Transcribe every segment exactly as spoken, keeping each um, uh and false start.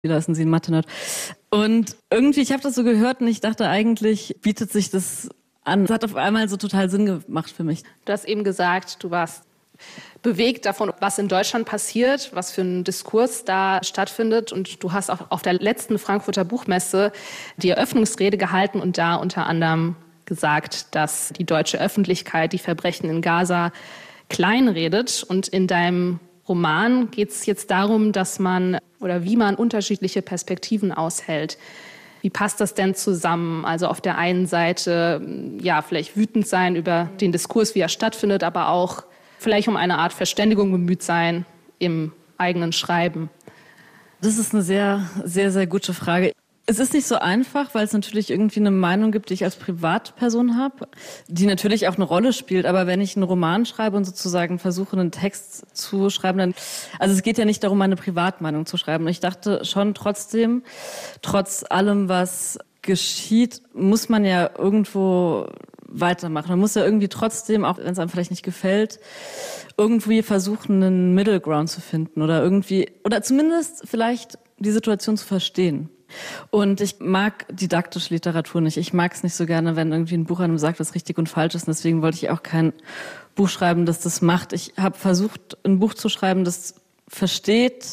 lassen Sie einen Mathe-Nerd. Und irgendwie, ich habe das so gehört und ich dachte, eigentlich bietet sich das an. Es hat auf einmal so total Sinn gemacht für mich. Du hast eben gesagt, du warst bewegt davon, was in Deutschland passiert, was für ein Diskurs da stattfindet. Und du hast auch auf der letzten Frankfurter Buchmesse die Eröffnungsrede gehalten und da unter anderem gesagt, dass die deutsche Öffentlichkeit die Verbrechen in Gaza kleinredet. Und in deinem Roman geht es jetzt darum, dass man oder wie man unterschiedliche Perspektiven aushält. Wie passt das denn zusammen? Also auf der einen Seite, ja, vielleicht wütend sein über den Diskurs, wie er stattfindet, aber auch vielleicht um eine Art Verständigung bemüht sein im eigenen Schreiben. Das ist eine sehr, sehr, sehr gute Frage. Es ist nicht so einfach, weil es natürlich irgendwie eine Meinung gibt, die ich als Privatperson habe, die natürlich auch eine Rolle spielt. Aber wenn ich einen Roman schreibe und sozusagen versuche, einen Text zu schreiben, dann, also es geht ja nicht darum, meine Privatmeinung zu schreiben. Und ich dachte schon trotzdem, trotz allem, was geschieht, muss man ja irgendwo weitermachen. Man muss ja irgendwie trotzdem, auch wenn es einem vielleicht nicht gefällt, irgendwie versuchen, einen Middle Ground zu finden oder irgendwie, oder zumindest vielleicht die Situation zu verstehen. Und ich mag didaktische Literatur nicht. Ich mag es nicht so gerne, wenn irgendwie ein Buch einem sagt, was richtig und falsch ist. Und deswegen wollte ich auch kein Buch schreiben, das das macht. Ich habe versucht, ein Buch zu schreiben, das versteht,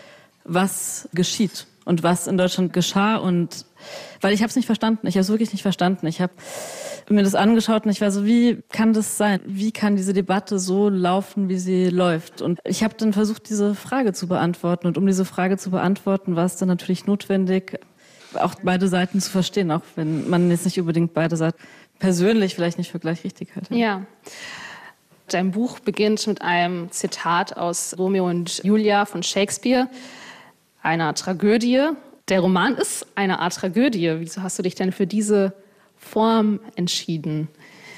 was geschieht und was in Deutschland geschah. Und weil ich habe es nicht verstanden. Ich habe es wirklich nicht verstanden. Ich habe mir das angeschaut und ich war so, wie kann das sein? Wie kann diese Debatte so laufen, wie sie läuft? Und ich habe dann versucht, diese Frage zu beantworten. Und um diese Frage zu beantworten, war es dann natürlich notwendig, auch beide Seiten zu verstehen, auch wenn man jetzt nicht unbedingt beide Seiten persönlich vielleicht nicht für gleich richtig hält. Ja. Dein Buch beginnt mit einem Zitat aus Romeo und Julia von Shakespeare, einer Tragödie. Der Roman ist eine Art Tragödie. Wieso hast du dich denn für diese Form entschieden?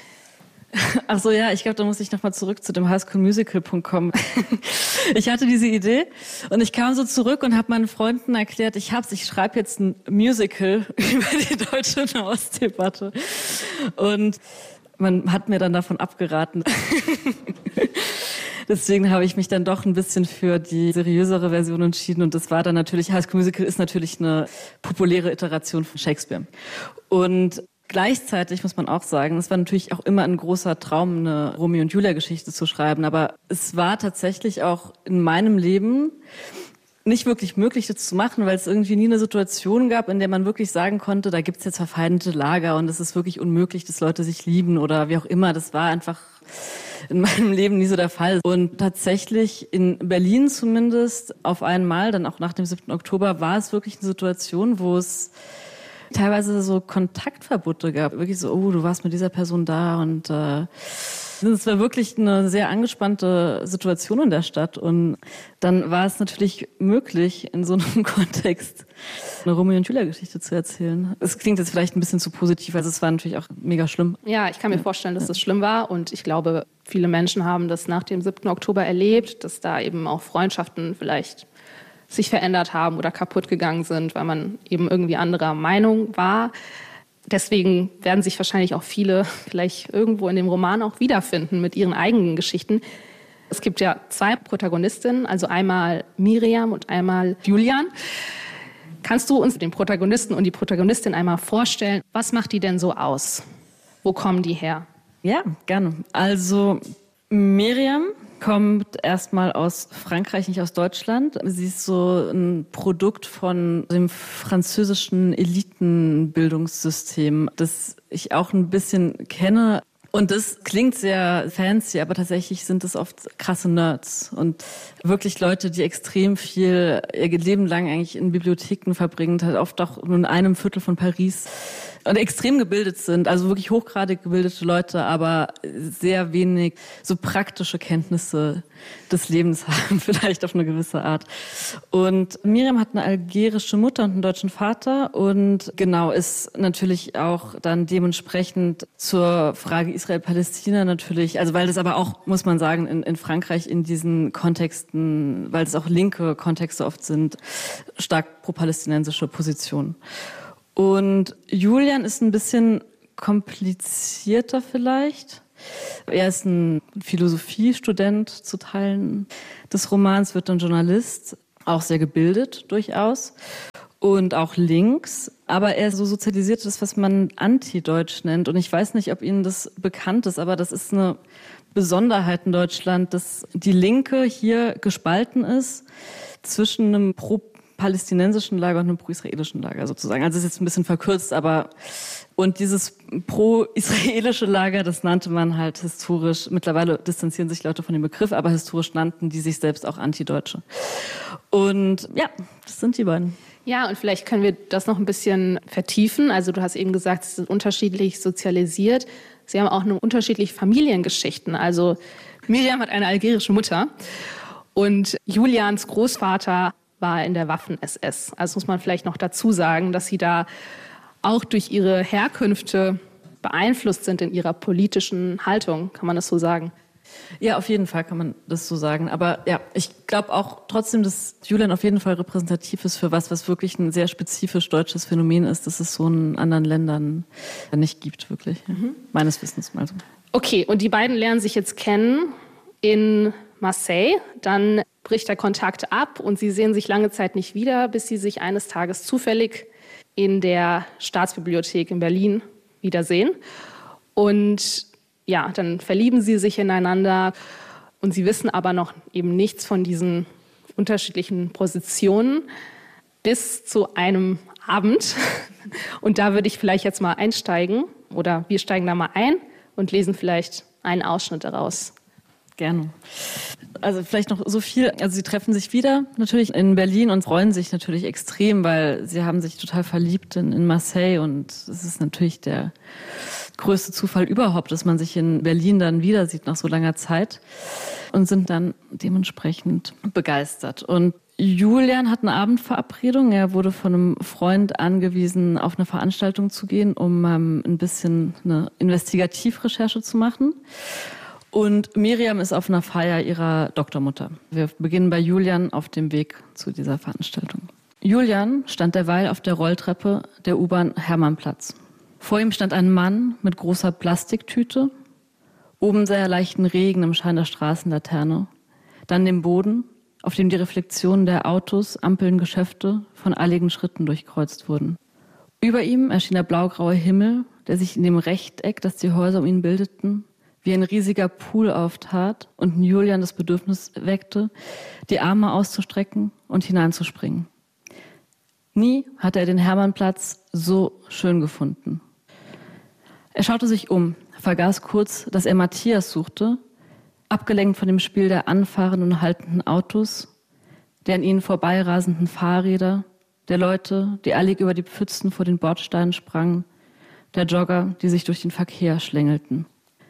Ach so, ja, ich glaube, da muss ich nochmal zurück zu dem highschoolmusical punkt com. Ich hatte diese Idee und ich kam so zurück und habe meinen Freunden erklärt, ich hab's, ich schreibe jetzt ein Musical über die deutsche Nahostdebatte. Und man hat mir dann davon abgeraten. Deswegen habe ich mich dann doch ein bisschen für die seriösere Version entschieden. Und das war dann natürlich, High School Musical ist natürlich eine populäre Iteration von Shakespeare. Und gleichzeitig muss man auch sagen, es war natürlich auch immer ein großer Traum, eine Romeo und Julia Geschichte zu schreiben. Aber es war tatsächlich auch in meinem Leben nicht wirklich möglich, das zu machen, weil es irgendwie nie eine Situation gab, in der man wirklich sagen konnte, da gibt's jetzt verfeindete Lager und es ist wirklich unmöglich, dass Leute sich lieben oder wie auch immer. Das war einfach in meinem Leben nie so der Fall. Und tatsächlich in Berlin zumindest auf einmal, dann auch nach dem siebten Oktober, war es wirklich eine Situation, wo es teilweise so Kontaktverbote gab. Wirklich so, oh, du warst mit dieser Person da und äh, es war wirklich eine sehr angespannte Situation in der Stadt. Und dann war es natürlich möglich, in so einem Kontext eine Romeo und Julia Geschichte zu erzählen. Es klingt jetzt vielleicht ein bisschen zu positiv, also es war natürlich auch mega schlimm. Ja, ich kann mir vorstellen, dass das schlimm war und ich glaube, viele Menschen haben das nach dem siebten Oktober erlebt, dass da eben auch Freundschaften vielleicht sich verändert haben oder kaputt gegangen sind, weil man eben irgendwie anderer Meinung war. Deswegen werden sich wahrscheinlich auch viele vielleicht irgendwo in dem Roman auch wiederfinden mit ihren eigenen Geschichten. Es gibt ja zwei Protagonistinnen, also einmal Miriam und einmal Julian. Kannst du uns den Protagonisten und die Protagonistin einmal vorstellen? Was macht die denn so aus? Wo kommen die her? Ja, gerne. Also Miriam kommt erstmal aus Frankreich, nicht aus Deutschland. Sie ist so ein Produkt von dem französischen Elitenbildungssystem, das ich auch ein bisschen kenne. Und das klingt sehr fancy, aber tatsächlich sind es oft krasse Nerds und wirklich Leute, die extrem viel ihr Leben lang eigentlich in Bibliotheken verbringen, halt oft auch nur in einem Viertel von Paris und extrem gebildet sind, also wirklich hochgradig gebildete Leute, aber sehr wenig so praktische Kenntnisse des Lebens haben, vielleicht auf eine gewisse Art. Und Miriam hat eine algerische Mutter und einen deutschen Vater und genau ist natürlich auch dann dementsprechend zur Frage Israel-Palästina natürlich, also weil das aber auch, muss man sagen, in, in Frankreich in diesen Kontexten, weil es auch linke Kontexte oft sind, stark pro-palästinensische Positionen. Und Julian ist ein bisschen komplizierter vielleicht. Er ist ein Philosophiestudent zu Teilen des Romans, wird dann Journalist. auch sehr gebildet durchaus und auch links, aber er so sozialisiert ist, was man Anti-Deutsch nennt. Und ich weiß nicht, ob Ihnen das bekannt ist, aber das ist eine Besonderheit in Deutschland, dass die Linke hier gespalten ist zwischen einem pro-palästinensischen Lager und einem pro-israelischen Lager sozusagen. Also das ist jetzt ein bisschen verkürzt, aber und dieses pro-israelische Lager, das nannte man halt historisch, mittlerweile distanzieren sich Leute von dem Begriff, aber historisch nannten die sich selbst auch Antideutsche. Und ja, das sind die beiden. Ja, und vielleicht können wir das noch ein bisschen vertiefen. Also du hast eben gesagt, sie sind unterschiedlich sozialisiert. Sie haben auch eine unterschiedliche Familiengeschichten. Also Miriam hat eine algerische Mutter und Julians Großvater war in der Waffen-S S. Also muss man vielleicht noch dazu sagen, dass sie da auch durch ihre Herkünfte beeinflusst sind in ihrer politischen Haltung. Kann man das so sagen? Ja, auf jeden Fall kann man das so sagen. Aber ja, ich glaube auch trotzdem, dass Julian auf jeden Fall repräsentativ ist für was, was wirklich ein sehr spezifisch deutsches Phänomen ist, das es so in anderen Ländern nicht gibt, wirklich. Mhm. Meines Wissens mal so. Okay, und die beiden lernen sich jetzt kennen in Marseille. Dann bricht der Kontakt ab und sie sehen sich lange Zeit nicht wieder, bis sie sich eines Tages zufällig in der Staatsbibliothek in Berlin wiedersehen. Und ja, dann verlieben sie sich ineinander und sie wissen aber noch eben nichts von diesen unterschiedlichen Positionen bis zu einem Abend. Und da würde ich vielleicht jetzt mal einsteigen oder wir steigen da mal ein und lesen vielleicht einen Ausschnitt daraus. Gerne. Also vielleicht noch so viel, also sie treffen sich wieder natürlich in Berlin und freuen sich natürlich extrem, weil sie haben sich total verliebt in, in Marseille und es ist natürlich der größte Zufall überhaupt, dass man sich in Berlin dann wieder sieht nach so langer Zeit und sind dann dementsprechend begeistert. Und Julian hat eine Abendverabredung. Er wurde von einem Freund angewiesen, auf eine Veranstaltung zu gehen, um ähm, ein bisschen eine Investigativrecherche zu machen. Und Miriam ist auf einer Feier ihrer Doktormutter. Wir beginnen bei Julian auf dem Weg zu dieser Veranstaltung. Julian stand derweil auf der Rolltreppe der U-Bahn Hermannplatz. Vor ihm stand ein Mann mit großer Plastiktüte. Oben sah er leichten Regen im Schein der Straßenlaterne. Dann den Boden, auf dem die Reflexionen der Autos, Ampeln, Geschäfte von eiligen Schritten durchkreuzt wurden. Über ihm erschien der blaugraue Himmel, der sich in dem Rechteck, das die Häuser um ihn bildeten, wie ein riesiger Pool auftat und Julian das Bedürfnis weckte, die Arme auszustrecken und hineinzuspringen. Nie hatte er den Hermannplatz so schön gefunden. Er schaute sich um, vergaß kurz, dass er Matthias suchte, abgelenkt von dem Spiel der anfahrenden und haltenden Autos, der an ihnen vorbeirasenden Fahrräder, der Leute, die eilig über die Pfützen vor den Bordsteinen sprangen, der Jogger, die sich durch den Verkehr schlängelten.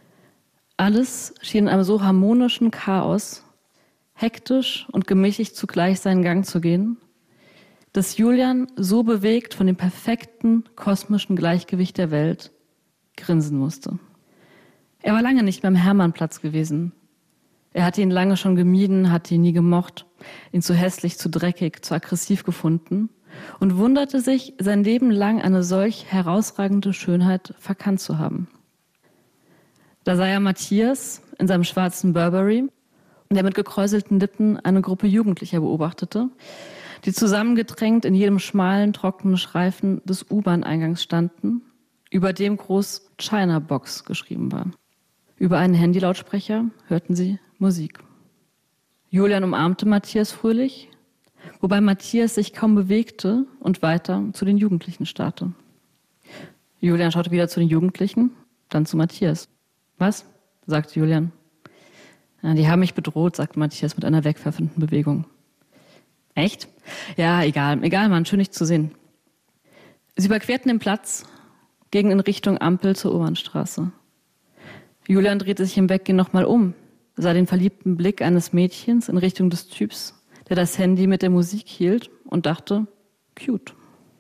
Alles schien in einem so harmonischen Chaos, hektisch und gemächlich zugleich seinen Gang zu gehen, dass Julian, so bewegt von dem perfekten kosmischen Gleichgewicht der Welt, grinsen musste. Er war lange nicht mehr am Hermannplatz gewesen. Er hatte ihn lange schon gemieden, hatte ihn nie gemocht, ihn zu hässlich, zu dreckig, zu aggressiv gefunden und wunderte sich, sein Leben lang eine solch herausragende Schönheit verkannt zu haben. Da sah er Matthias in seinem schwarzen Burberry, der mit gekräuselten Lippen eine Gruppe Jugendlicher beobachtete, die zusammengedrängt in jedem schmalen, trockenen Streifen des U-Bahn-Eingangs standen, über dem groß China Box geschrieben war. Über einen Handylautsprecher hörten sie Musik. Julian umarmte Matthias fröhlich, wobei Matthias sich kaum bewegte und weiter zu den Jugendlichen starrte. Julian schaute wieder zu den Jugendlichen, dann zu Matthias. Was? Sagte Julian. Ja, die haben mich bedroht, sagte Matthias mit einer wegwerfenden Bewegung. Echt? Ja, egal, egal, Mann, schön dich zu sehen. Sie überquerten den Platz, gingen in Richtung Ampel zur Urbanstraße. Julian drehte sich im Weggehen nochmal um, sah den verliebten Blick eines Mädchens in Richtung des Typs, der das Handy mit der Musik hielt und dachte, cute.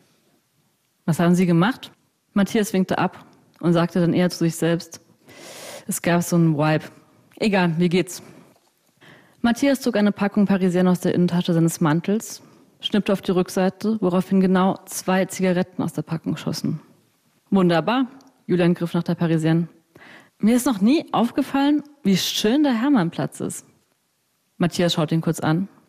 Was haben Sie gemacht? Matthias winkte ab und sagte dann eher zu sich selbst, es gab so einen Vibe. Egal, wie geht's? Matthias zog eine Packung Parisien aus der Innentasche seines Mantels, schnippte auf die Rückseite, woraufhin genau zwei Zigaretten aus der Packung schossen. Wunderbar, Julian griff nach der Parisien. Mir ist noch nie aufgefallen, wie schön der Hermannplatz ist. Matthias schaut ihn kurz an.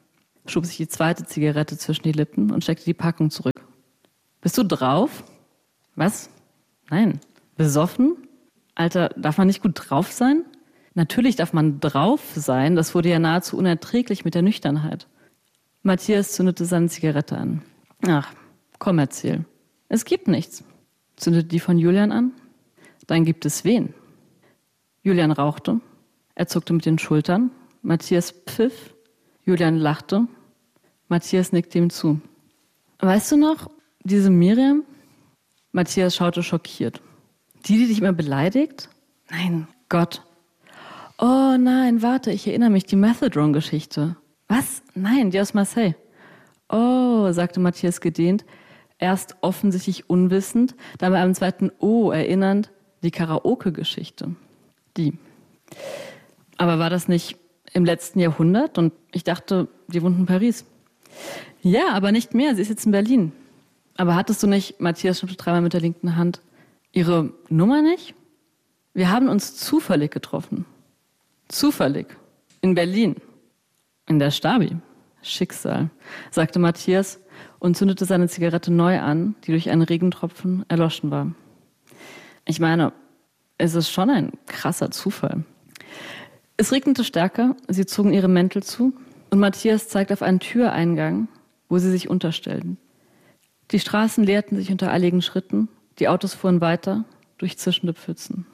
schob sich die zweite Zigarette zwischen die Lippen und steckte die Packung zurück. Bist du drauf? Was? Nein. Besoffen? Alter, darf man nicht gut drauf sein? Natürlich darf man drauf sein, das wurde ja nahezu unerträglich mit der Nüchternheit. Matthias zündete seine Zigarette an. Ach, komm, erzähl. Es gibt nichts. Zündete die von Julian an? Dann gibt es wen? Julian rauchte. Er zuckte mit den Schultern. Matthias pfiff. Julian lachte. Matthias nickte ihm zu. Weißt du noch, diese Miriam? Matthias schaute schockiert. Die, die dich immer beleidigt? Nein, Gott. Oh nein, warte, ich erinnere mich, die Methadone-Geschichte. Was? Nein, die aus Marseille. Oh, sagte Matthias gedehnt, erst offensichtlich unwissend, dann bei einem zweiten Oh erinnernd, die Karaoke-Geschichte. Die. Aber war das nicht im letzten Jahrhundert? Und ich dachte, die wohnt in Paris. Ja, aber nicht mehr, sie ist jetzt in Berlin. Aber hattest du nicht, Matthias schnippte dreimal mit der linken Hand, ihre Nummer nicht? Wir haben uns zufällig getroffen. Zufällig. In Berlin. In der Stabi. Schicksal, sagte Matthias und zündete seine Zigarette neu an, die durch einen Regentropfen erloschen war. Ich meine, es ist schon ein krasser Zufall. Es regnete stärker, sie zogen ihre Mäntel zu und Matthias zeigte auf einen Türeingang, wo sie sich unterstellten. Die Straßen leerten sich unter eiligen Schritten, die Autos fuhren weiter durch zischende Pfützen.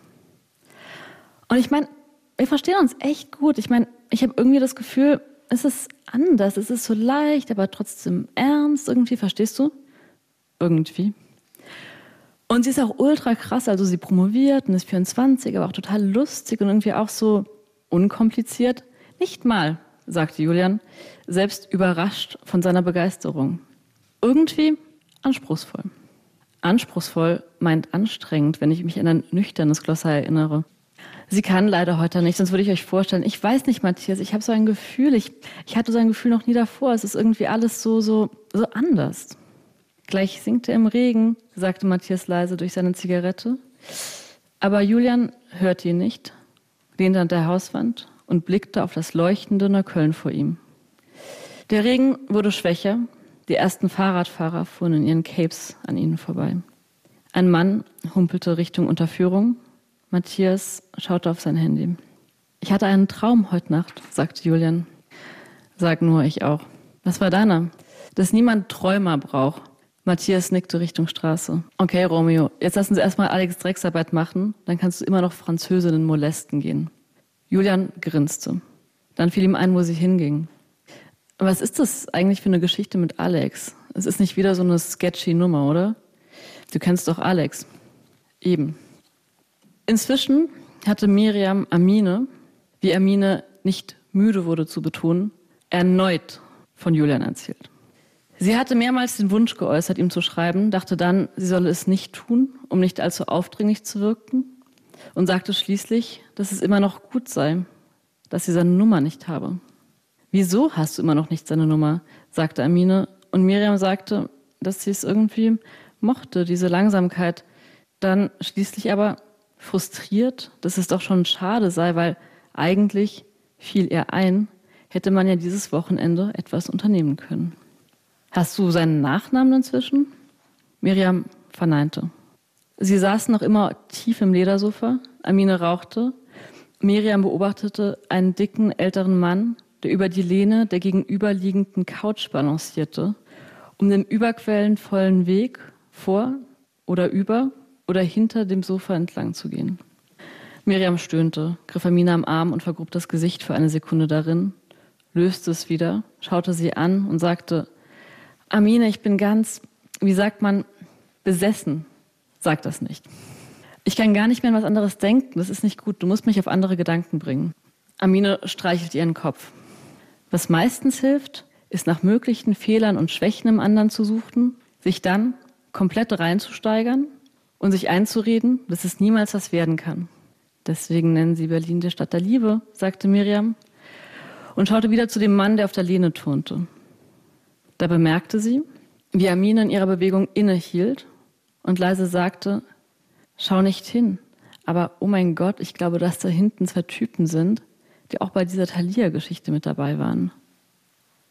Und ich meine, wir verstehen uns echt gut. Ich meine, ich habe irgendwie das Gefühl, es ist anders, es ist so leicht, aber trotzdem ernst irgendwie, verstehst du? Irgendwie. Und sie ist auch ultra krass, also sie promoviert und ist vierundzwanzig, aber auch total lustig und irgendwie auch so unkompliziert. Nicht mal, sagte Julian, selbst überrascht von seiner Begeisterung. Irgendwie anspruchsvoll. Anspruchsvoll meint anstrengend, wenn ich mich an ein nüchternes Glossar erinnere. Sie kann leider heute nicht, sonst würde ich euch vorstellen. Ich weiß nicht, Matthias, ich habe so ein Gefühl, ich, ich hatte so ein Gefühl noch nie davor. Es ist irgendwie alles so, so, so anders. Gleich singt er im Regen, sagte Matthias leise durch seine Zigarette. Aber Julian hörte ihn nicht, lehnte an der Hauswand und blickte auf das leuchtende Neukölln vor ihm. Der Regen wurde schwächer, die ersten Fahrradfahrer fuhren in ihren Capes an ihnen vorbei. Ein Mann humpelte Richtung Unterführung. Matthias schaute auf sein Handy. Ich hatte einen Traum heute Nacht, sagte Julian. Sag nur, ich auch. Was war deiner? Dass niemand Träumer braucht. Matthias nickte Richtung Straße. Okay, Romeo, jetzt lassen Sie erstmal Alex Drecksarbeit machen, dann kannst du immer noch Französinnen molesten gehen. Julian grinste. Dann fiel ihm ein, wo sie hinging. Was ist das eigentlich für eine Geschichte mit Alex? Es ist nicht wieder so eine sketchy Nummer, oder? Du kennst doch Alex. Eben. Inzwischen hatte Miriam Amine, wie Amine nicht müde wurde zu betonen, erneut von Julian erzählt. Sie hatte mehrmals den Wunsch geäußert, ihm zu schreiben, dachte dann, sie solle es nicht tun, um nicht allzu aufdringlich zu wirken und sagte schließlich, dass es immer noch gut sei, dass sie seine Nummer nicht habe. Wieso hast du immer noch nicht seine Nummer? Sagte Amine und Miriam sagte, dass sie es irgendwie mochte, diese Langsamkeit. Dann schließlich aber frustriert, dass es doch schon schade sei, weil eigentlich fiel ihr ein, hätte man ja dieses Wochenende etwas unternehmen können. Hast du seinen Nachnamen inzwischen? Miriam verneinte. Sie saßen noch immer tief im Ledersofa. Amine rauchte. Miriam beobachtete einen dicken, älteren Mann, der über die Lehne der gegenüberliegenden Couch balancierte, um den überquellenvollen Weg vor oder über oder hinter dem Sofa entlang zu gehen. Miriam stöhnte, griff Amine am Arm und vergrub das Gesicht für eine Sekunde darin, löste es wieder, schaute sie an und sagte, Amine, ich bin ganz, wie sagt man, besessen. Sag das nicht. Ich kann gar nicht mehr an was anderes denken, das ist nicht gut, du musst mich auf andere Gedanken bringen. Amine streichelt ihren Kopf. Was meistens hilft, ist nach möglichen Fehlern und Schwächen im anderen zu suchen, sich dann komplett reinzusteigern und sich einzureden, dass es niemals was werden kann. Deswegen nennen sie Berlin die Stadt der Liebe, sagte Miriam und schaute wieder zu dem Mann, der auf der Lehne turnte. Da bemerkte sie, wie Amine in ihrer Bewegung innehielt und leise sagte, schau nicht hin, aber oh mein Gott, ich glaube, dass da hinten zwei Typen sind, die auch bei dieser Thalia-Geschichte mit dabei waren.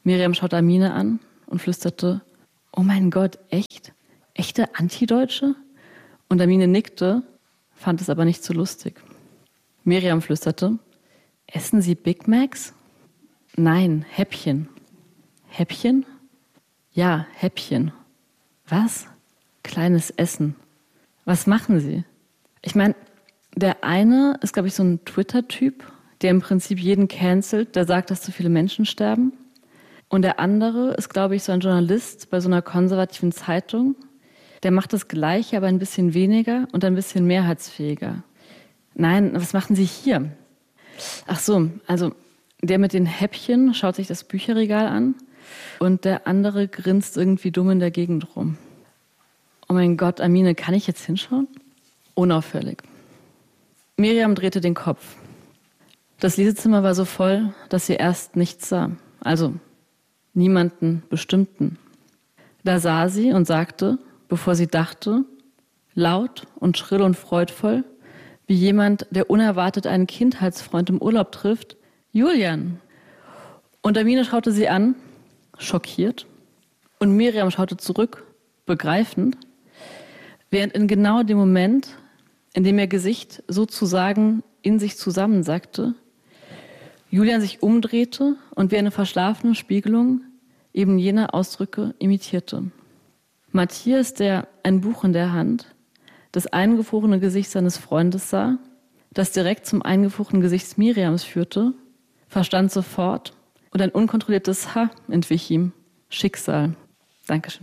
Miriam schaut Amine an und flüsterte, oh mein Gott, echt? Echte Antideutsche? Und Amine nickte, fand es aber nicht so lustig. Miriam flüsterte, essen Sie Big Macs? Nein, Häppchen. Häppchen? Ja, Häppchen. Was? Kleines Essen. Was machen Sie? Ich meine, der eine ist, glaube ich, so ein Twitter-Typ, der im Prinzip jeden cancelt, der sagt, dass zu viele Menschen sterben. Und der andere ist, glaube ich, so ein Journalist bei so einer konservativen Zeitung. Der macht das Gleiche, aber ein bisschen weniger und ein bisschen mehrheitsfähiger. Nein, was machen Sie hier? Ach so, also der mit den Häppchen schaut sich das Bücherregal an und der andere grinst irgendwie dumm in der Gegend rum. Oh mein Gott, Amine, kann ich jetzt hinschauen? Unauffällig. Miriam drehte den Kopf. Das Lesezimmer war so voll, dass sie erst nichts sah. Also niemanden Bestimmten. Da sah sie und sagte, bevor sie dachte, laut und schrill und freudvoll, wie jemand, der unerwartet einen Kindheitsfreund im Urlaub trifft, Julian. Und Amine schaute sie an, schockiert, und Miriam schaute zurück, begreifend, während in genau dem Moment, in dem ihr Gesicht sozusagen in sich zusammensackte, Julian sich umdrehte und wie eine verschlafene Spiegelung eben jene Ausdrücke imitierte. Matthias, der ein Buch in der Hand, das eingefrorene Gesicht seines Freundes sah, das direkt zum eingefrorenen Gesicht Miriams führte, verstand sofort und ein unkontrolliertes Ha entwich ihm. Schicksal. Dankeschön.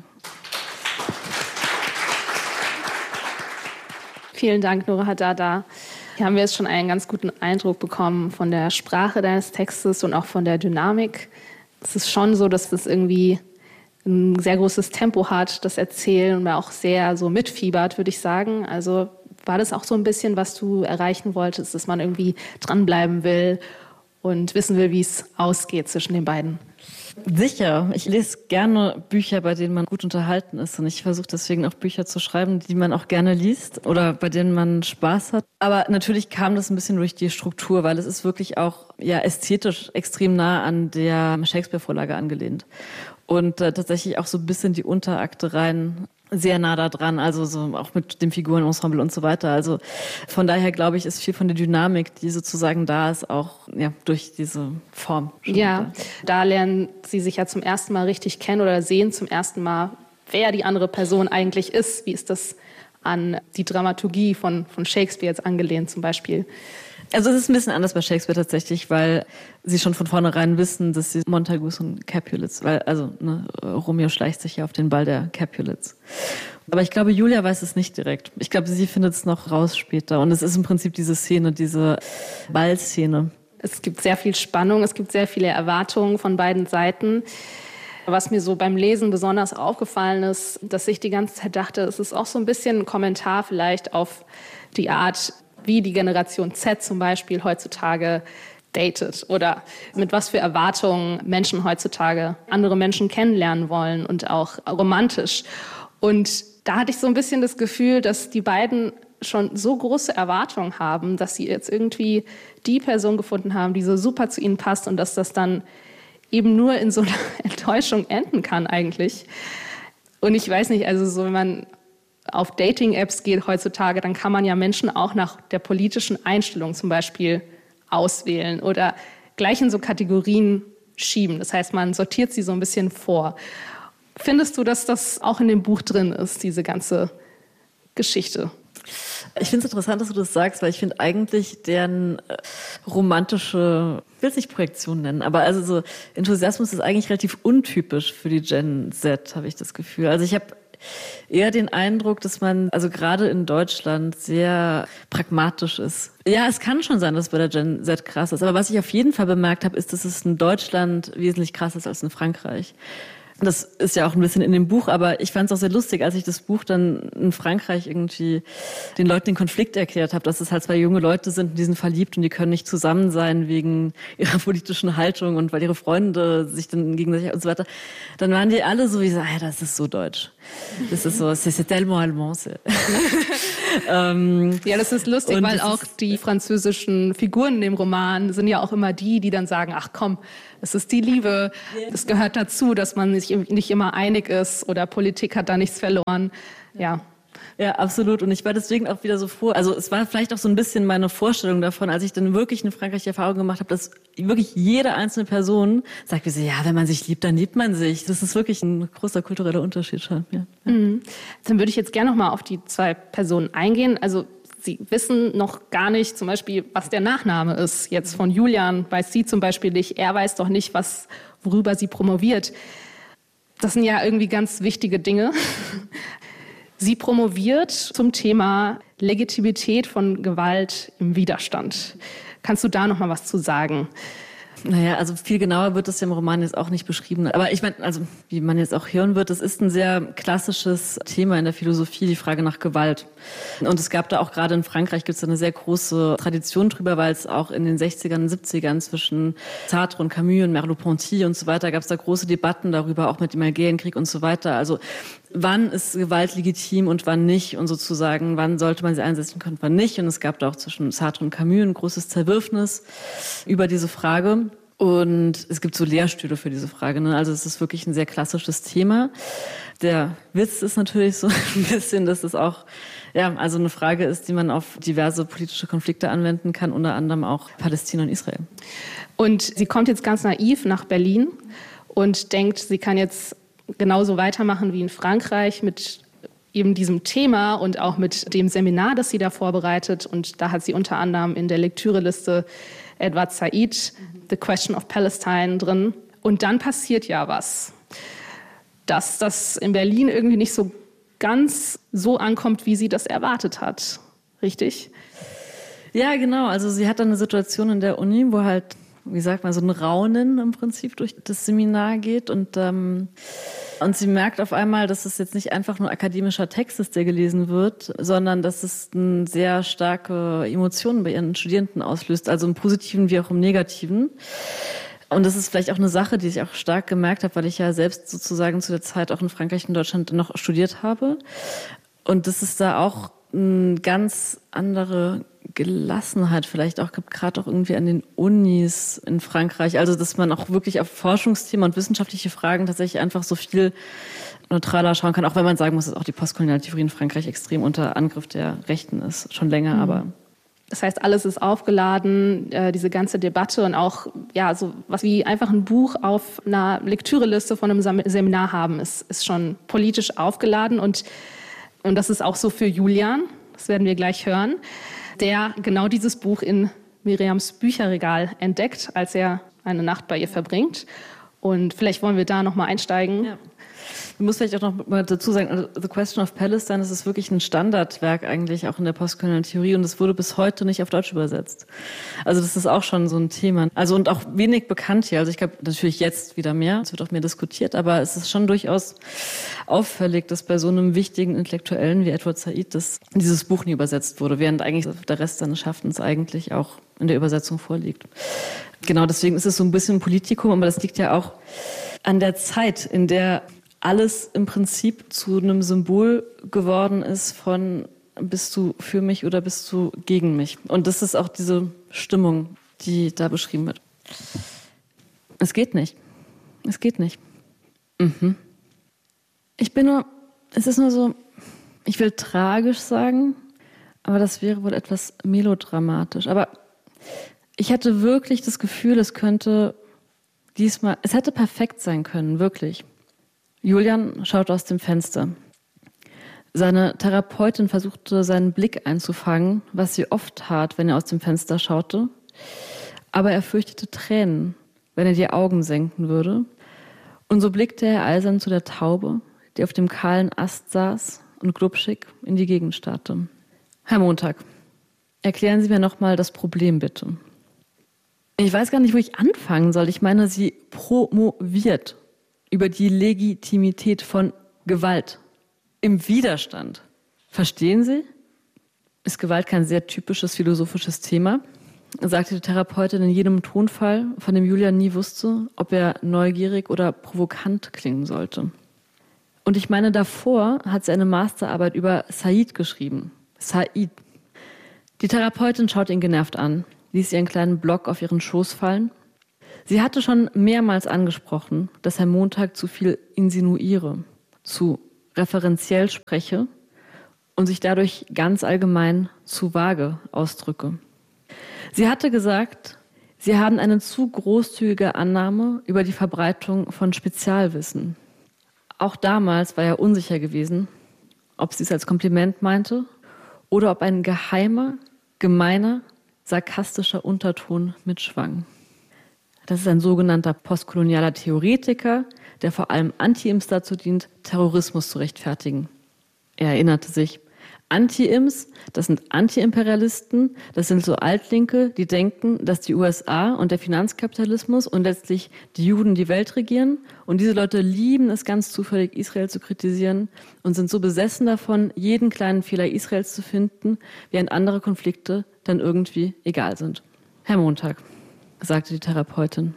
Vielen Dank, Nora Haddada. Hier haben wir jetzt schon einen ganz guten Eindruck bekommen von der Sprache deines Textes und auch von der Dynamik. Es ist schon so, dass es irgendwie ein sehr großes Tempo hat, das Erzählen, und man auch sehr so mitfiebert, würde ich sagen. Also war das auch so ein bisschen, was du erreichen wolltest, dass man irgendwie dranbleiben will und wissen will, wie es ausgeht zwischen den beiden? Sicher. Ich lese gerne Bücher, bei denen man gut unterhalten ist. Und ich versuche deswegen auch Bücher zu schreiben, die man auch gerne liest oder bei denen man Spaß hat. Aber natürlich kam das ein bisschen durch die Struktur, weil es ist wirklich auch ja ästhetisch extrem nah an der Shakespeare-Vorlage angelehnt. Und äh, tatsächlich auch so ein bisschen die Unterakte rein sehr nah da dran, also so auch mit dem Figurenensemble und so weiter. Also von daher glaube ich, ist viel von der Dynamik, die sozusagen da ist, auch ja, durch diese Form. Ja, da lernen sie sich ja zum ersten Mal richtig kennen oder sehen zum ersten Mal, wer die andere Person eigentlich ist. Wie ist das an die Dramaturgie von, von Shakespeare jetzt angelehnt zum Beispiel? Also es ist ein bisschen anders bei Shakespeare tatsächlich, weil sie schon von vornherein wissen, dass sie Montagus und Capulets, weil also ne, Romeo schleicht sich ja auf den Ball der Capulets. Aber ich glaube, Julia weiß es nicht direkt. Ich glaube, sie findet es noch raus später. Und es ist im Prinzip diese Szene, diese Ballszene. Es gibt sehr viel Spannung, es gibt sehr viele Erwartungen von beiden Seiten. Was mir so beim Lesen besonders aufgefallen ist, dass ich die ganze Zeit dachte, es ist auch so ein bisschen ein Kommentar vielleicht auf die Art, wie die Generation Z zum Beispiel heutzutage datet oder mit was für Erwartungen Menschen heutzutage andere Menschen kennenlernen wollen und auch romantisch. Und da hatte ich so ein bisschen das Gefühl, dass die beiden schon so große Erwartungen haben, dass sie jetzt irgendwie die Person gefunden haben, die so super zu ihnen passt und dass das dann eben nur in so einer Enttäuschung enden kann eigentlich. Und ich weiß nicht, also so wenn man auf Dating-Apps geht heutzutage, dann kann man ja Menschen auch nach der politischen Einstellung zum Beispiel auswählen oder gleich in so Kategorien schieben. Das heißt, man sortiert sie so ein bisschen vor. Findest du, dass das auch in dem Buch drin ist, diese ganze Geschichte? Ich finde es interessant, dass du das sagst, weil ich finde eigentlich deren äh, romantische, ich will es nicht Projektion nennen, aber also so Enthusiasmus ist eigentlich relativ untypisch für die Gen Z, habe ich das Gefühl. Also ich habe eher den Eindruck, dass man also gerade in Deutschland sehr pragmatisch ist. Ja, es kann schon sein, dass es bei der Gen Z krass ist, aber was ich auf jeden Fall bemerkt habe, ist, dass es in Deutschland wesentlich krasser ist als in Frankreich. Das ist ja auch ein bisschen in dem Buch, aber ich fand es auch sehr lustig, als ich das Buch dann in Frankreich irgendwie den Leuten den Konflikt erklärt habe, dass es halt zwei junge Leute sind, die sind verliebt und die können nicht zusammen sein wegen ihrer politischen Haltung und weil ihre Freunde sich dann gegenseitig und so weiter. Dann waren die alle so wie so, ah, das ist so deutsch. Das ist so, c'est tellement allemand. ähm, ja, das ist lustig, weil auch die französischen Figuren in dem Roman sind ja auch immer die, die dann sagen, ach komm, es ist die Liebe, es gehört dazu, dass man sich nicht immer einig ist oder Politik hat da nichts verloren. Ja. Ja, absolut. Und ich war deswegen auch wieder so froh. Also es war vielleicht auch so ein bisschen meine Vorstellung davon, als ich dann wirklich in Frankreich die Erfahrung gemacht habe, dass wirklich jede einzelne Person sagt, wie sie, ja, wenn man sich liebt, dann liebt man sich. Das ist wirklich ein großer kultureller Unterschied schon. Ja. Mhm. Dann würde ich jetzt gerne noch mal auf die zwei Personen eingehen. Also Sie wissen noch gar nicht zum Beispiel, was der Nachname ist. Jetzt von Julian weiß sie zum Beispiel nicht. Er weiß doch nicht, was, worüber sie promoviert. Das sind ja irgendwie ganz wichtige Dinge. Sie promoviert zum Thema Legitimität von Gewalt im Widerstand. Kannst du da noch mal was zu sagen? Naja, also viel genauer wird das ja im Roman jetzt auch nicht beschrieben. Aber ich meine, also wie man jetzt auch hören wird, es ist ein sehr klassisches Thema in der Philosophie, die Frage nach Gewalt. Und es gab da auch gerade in Frankreich gibt es eine sehr große Tradition drüber, weil es auch in den sechzigern und siebzigern zwischen Sartre und Camus und Merleau-Ponty und so weiter gab es da große Debatten darüber, auch mit dem Algerienkrieg und so weiter. Also wann ist Gewalt legitim und wann nicht und sozusagen, wann sollte man sie einsetzen können, wann nicht. Und es gab da auch zwischen Sartre und Camus ein großes Zerwürfnis über diese Frage. Und es gibt so Lehrstühle für diese Frage. Ne? Also es ist wirklich ein sehr klassisches Thema. Der Witz ist natürlich so ein bisschen, dass es auch ja, also eine Frage ist, die man auf diverse politische Konflikte anwenden kann, unter anderem auch Palästina und Israel. Und sie kommt jetzt ganz naiv nach Berlin und denkt, sie kann jetzt genauso weitermachen wie in Frankreich mit eben diesem Thema und auch mit dem Seminar, das sie da vorbereitet. Und da hat sie unter anderem in der Lektüreliste Edward Said, The Question of Palestine drin. Und dann passiert ja was, dass das in Berlin irgendwie nicht so ganz so ankommt, wie sie das erwartet hat. Richtig? Ja, genau. Also sie hat dann eine Situation in der Uni, wo halt, wie sagt man, so ein Raunen im Prinzip durch das Seminar geht. Und, ähm, und sie merkt auf einmal, dass es jetzt nicht einfach nur akademischer Text ist, der gelesen wird, sondern dass es eine sehr starke Emotionen bei ihren Studierenden auslöst, also im Positiven wie auch im Negativen. Und das ist vielleicht auch eine Sache, die ich auch stark gemerkt habe, weil ich ja selbst sozusagen zu der Zeit auch in Frankreich und Deutschland noch studiert habe. Und das ist da auch eine ganz andere Gelassenheit vielleicht auch gibt, gerade auch irgendwie an den Unis in Frankreich. Also, dass man auch wirklich auf Forschungsthemen und wissenschaftliche Fragen tatsächlich einfach so viel neutraler schauen kann. Auch wenn man sagen muss, dass auch die postkoloniale Theorie in Frankreich extrem unter Angriff der Rechten ist. Schon länger, mhm. aber... Das heißt, alles ist aufgeladen, äh, diese ganze Debatte und auch ja so was wie einfach ein Buch auf einer Lektüreliste von einem Seminar haben, ist, ist schon politisch aufgeladen. Und, und das ist auch so für Julian, das werden wir gleich hören, der genau dieses Buch in Miriams Bücherregal entdeckt, als er eine Nacht bei ihr verbringt. Und vielleicht wollen wir da noch mal einsteigen. Ja. Ich muss vielleicht auch noch mal dazu sagen, also The Question of Palestine, das ist wirklich ein Standardwerk eigentlich auch in der postkolonialen Theorie und es wurde bis heute nicht auf Deutsch übersetzt. Also das ist auch schon so ein Thema. Also und auch wenig bekannt hier. Also ich glaube natürlich jetzt wieder mehr, es wird auch mehr diskutiert, aber es ist schon durchaus auffällig, dass bei so einem wichtigen Intellektuellen wie Edward Said das, dieses Buch nie übersetzt wurde, während eigentlich der Rest seines Schaffens eigentlich auch in der Übersetzung vorliegt. Genau, deswegen ist es so ein bisschen ein Politikum, aber das liegt ja auch an der Zeit, in der alles im Prinzip zu einem Symbol geworden ist von bist du für mich oder bist du gegen mich. Und das ist auch diese Stimmung, die da beschrieben wird. Es geht nicht. Es geht nicht. Mhm. Ich bin nur, es ist nur so, ich will tragisch sagen, aber das wäre wohl etwas melodramatisch. Aber ich hatte wirklich das Gefühl, es könnte diesmal, es hätte perfekt sein können, wirklich. Julian schaut aus dem Fenster. Seine Therapeutin versuchte, seinen Blick einzufangen, was sie oft tat, wenn er aus dem Fenster schaute. Aber er fürchtete Tränen, wenn er die Augen senken würde. Und so blickte er eisern zu der Taube, die auf dem kahlen Ast saß und glubschig in die Gegend starrte. Herr Montag, erklären Sie mir nochmal das Problem, bitte. Ich weiß gar nicht, wo ich anfangen soll. Ich meine, sie promoviert über die Legitimität von Gewalt im Widerstand. Verstehen Sie? Ist Gewalt kein sehr typisches philosophisches Thema? Sagte die Therapeutin in jedem Tonfall, von dem Julian nie wusste, ob er neugierig oder provokant klingen sollte. Und ich meine, davor hat sie eine Masterarbeit über Said geschrieben. Said. Die Therapeutin schaut ihn genervt an, ließ ihren kleinen Block auf ihren Schoß fallen. Sie hatte schon mehrmals angesprochen, dass Herr Montag zu viel insinuiere, zu referenziell spreche und sich dadurch ganz allgemein zu vage ausdrücke. Sie hatte gesagt, sie haben eine zu großzügige Annahme über die Verbreitung von Spezialwissen. Auch damals war er unsicher gewesen, ob sie es als Kompliment meinte oder ob ein geheimer, gemeiner, sarkastischer Unterton mitschwang. Das ist ein sogenannter postkolonialer Theoretiker, der vor allem Anti-Ims dazu dient, Terrorismus zu rechtfertigen. Er erinnerte sich, Anti-Ims, das sind Anti-Imperialisten, das sind so Altlinke, die denken, dass die U S A und der Finanzkapitalismus und letztlich die Juden die Welt regieren. Und diese Leute lieben es ganz zufällig, Israel zu kritisieren und sind so besessen davon, jeden kleinen Fehler Israels zu finden, während andere Konflikte dann irgendwie egal sind. Herr Montag, sagte die Therapeutin,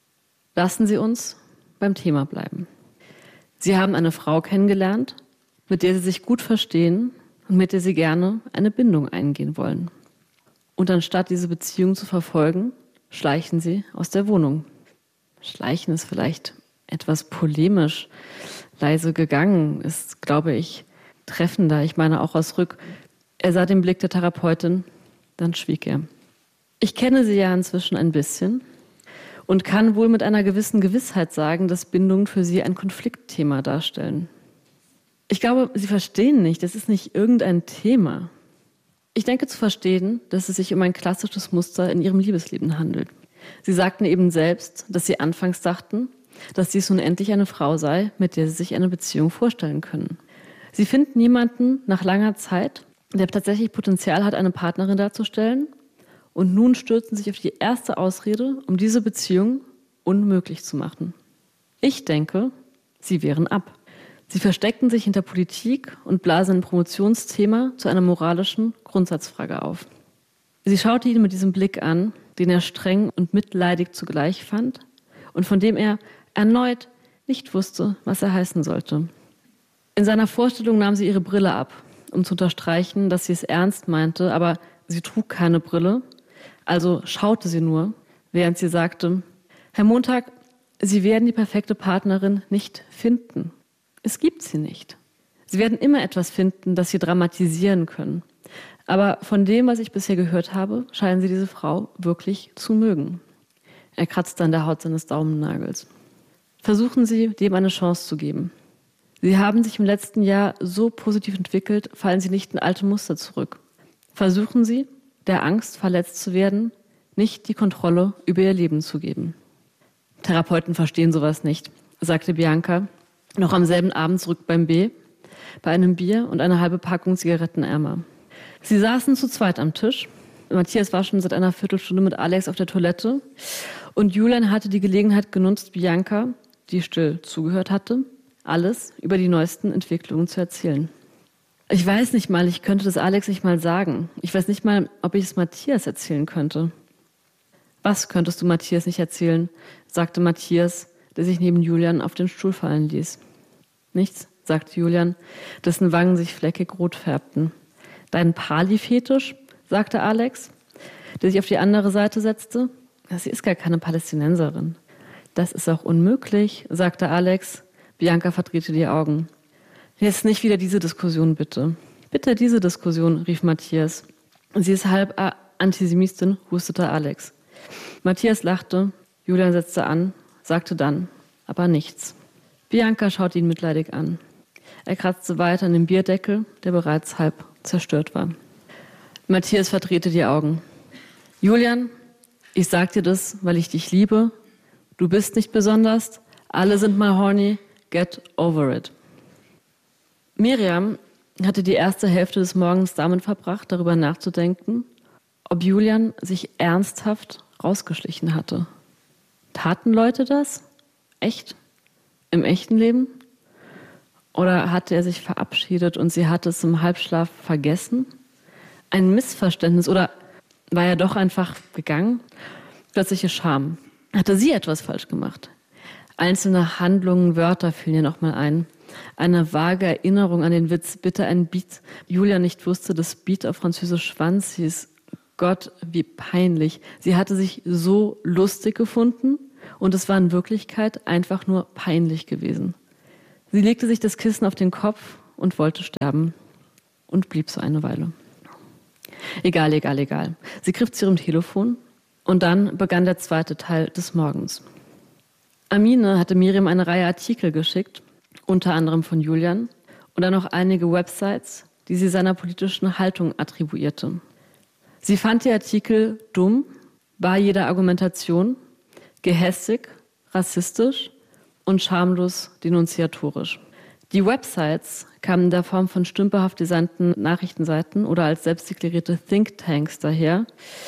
lassen Sie uns beim Thema bleiben. Sie haben eine Frau kennengelernt, mit der Sie sich gut verstehen und mit der Sie gerne eine Bindung eingehen wollen. Und anstatt diese Beziehung zu verfolgen, schleichen Sie aus der Wohnung. Schleichen ist vielleicht etwas polemisch, leise gegangen, ist, glaube ich, treffender. Ich meine auch aus Rück. Er sah den Blick der Therapeutin, dann schwieg er. Ich kenne Sie ja inzwischen ein bisschen und kann wohl mit einer gewissen Gewissheit sagen, dass Bindungen für Sie ein Konfliktthema darstellen. Ich glaube, Sie verstehen nicht, das ist nicht irgendein Thema. Ich denke zu verstehen, dass es sich um ein klassisches Muster in Ihrem Liebesleben handelt. Sie sagten eben selbst, dass Sie anfangs dachten, dass dies nun endlich eine Frau sei, mit der Sie sich eine Beziehung vorstellen können. Sie finden jemanden nach langer Zeit, der tatsächlich Potenzial hat, eine Partnerin darzustellen, und nun stürzen Sie sich auf die erste Ausrede, um diese Beziehung unmöglich zu machen. Ich denke, Sie wehren ab. Sie versteckten sich hinter Politik und blasen ein Promotionsthema zu einer moralischen Grundsatzfrage auf. Sie schaute ihn mit diesem Blick an, den er streng und mitleidig zugleich fand und von dem er erneut nicht wusste, was er heißen sollte. In seiner Vorstellung nahm sie ihre Brille ab, um zu unterstreichen, dass sie es ernst meinte, aber sie trug keine Brille, also schaute sie nur, während sie sagte, Herr Montag, Sie werden die perfekte Partnerin nicht finden. Es gibt sie nicht. Sie werden immer etwas finden, das Sie dramatisieren können. Aber von dem, was ich bisher gehört habe, scheinen Sie diese Frau wirklich zu mögen. Er kratzte an der Haut seines Daumennagels. Versuchen Sie, dem eine Chance zu geben. Sie haben sich im letzten Jahr so positiv entwickelt, fallen Sie nicht in alte Muster zurück. Versuchen Sie, der Angst, verletzt zu werden, nicht die Kontrolle über Ihr Leben zu geben. Therapeuten verstehen sowas nicht, sagte Bianca, noch am selben Abend zurück beim B, bei einem Bier und einer halben Packung Zigarettenärmer. Sie saßen zu zweit am Tisch. Matthias war schon seit einer Viertelstunde mit Alex auf der Toilette und Julian hatte die Gelegenheit genutzt, Bianca, die still zugehört hatte, alles über die neuesten Entwicklungen zu erzählen. Ich weiß nicht mal, ich könnte das Alex nicht mal sagen. Ich weiß nicht mal, ob ich es Matthias erzählen könnte. Was könntest du Matthias nicht erzählen, sagte Matthias, der sich neben Julian auf den Stuhl fallen ließ. Nichts, sagte Julian, dessen Wangen sich fleckig rot färbten. Dein Pali-Fetisch, sagte Alex, der sich auf die andere Seite setzte. Sie ist gar keine Palästinenserin. Das ist auch unmöglich, sagte Alex. Bianca verdrehte die Augen. Jetzt nicht wieder diese Diskussion, bitte. Bitte diese Diskussion, rief Matthias. Sie ist halb Antisemitin, hustete Alex. Matthias lachte, Julian setzte an, sagte dann, aber nichts. Bianca schaute ihn mitleidig an. Er kratzte weiter an dem Bierdeckel, der bereits halb zerstört war. Matthias verdrehte die Augen. Julian, ich sag dir das, weil ich dich liebe. Du bist nicht besonders. Alle sind mal horny. Get over it. Miriam hatte die erste Hälfte des Morgens damit verbracht, darüber nachzudenken, ob Julian sich ernsthaft rausgeschlichen hatte. Taten Leute das? Echt? im echten Leben? Oder hatte er sich verabschiedet und sie hatte es im Halbschlaf vergessen? Ein Missverständnis oder war er doch einfach gegangen? Plötzliche Scham. Hatte sie etwas falsch gemacht? Einzelne Handlungen, Wörter fielen ihr nochmal ein. Eine vage Erinnerung an den Witz, bitte ein Beat. Julia nicht wusste, dass Beat auf Französisch Schwanz hieß. Gott, wie peinlich. Sie hatte sich so lustig gefunden und es war in Wirklichkeit einfach nur peinlich gewesen. Sie legte sich das Kissen auf den Kopf und wollte sterben und blieb so eine Weile. Egal, egal, egal. Sie griff zu ihrem Telefon und dann begann der zweite Teil des Morgens. Amine hatte Miriam eine Reihe Artikel geschickt, unter anderem von Julian, und dann noch einige Websites, die sie seiner politischen Haltung attribuierte. Sie fand die Artikel dumm, bar jeder Argumentation, gehässig, rassistisch und schamlos denunziatorisch. Die Websites kamen in der Form von stümperhaft designten Nachrichtenseiten oder als selbstdeklarierte Thinktanks daher,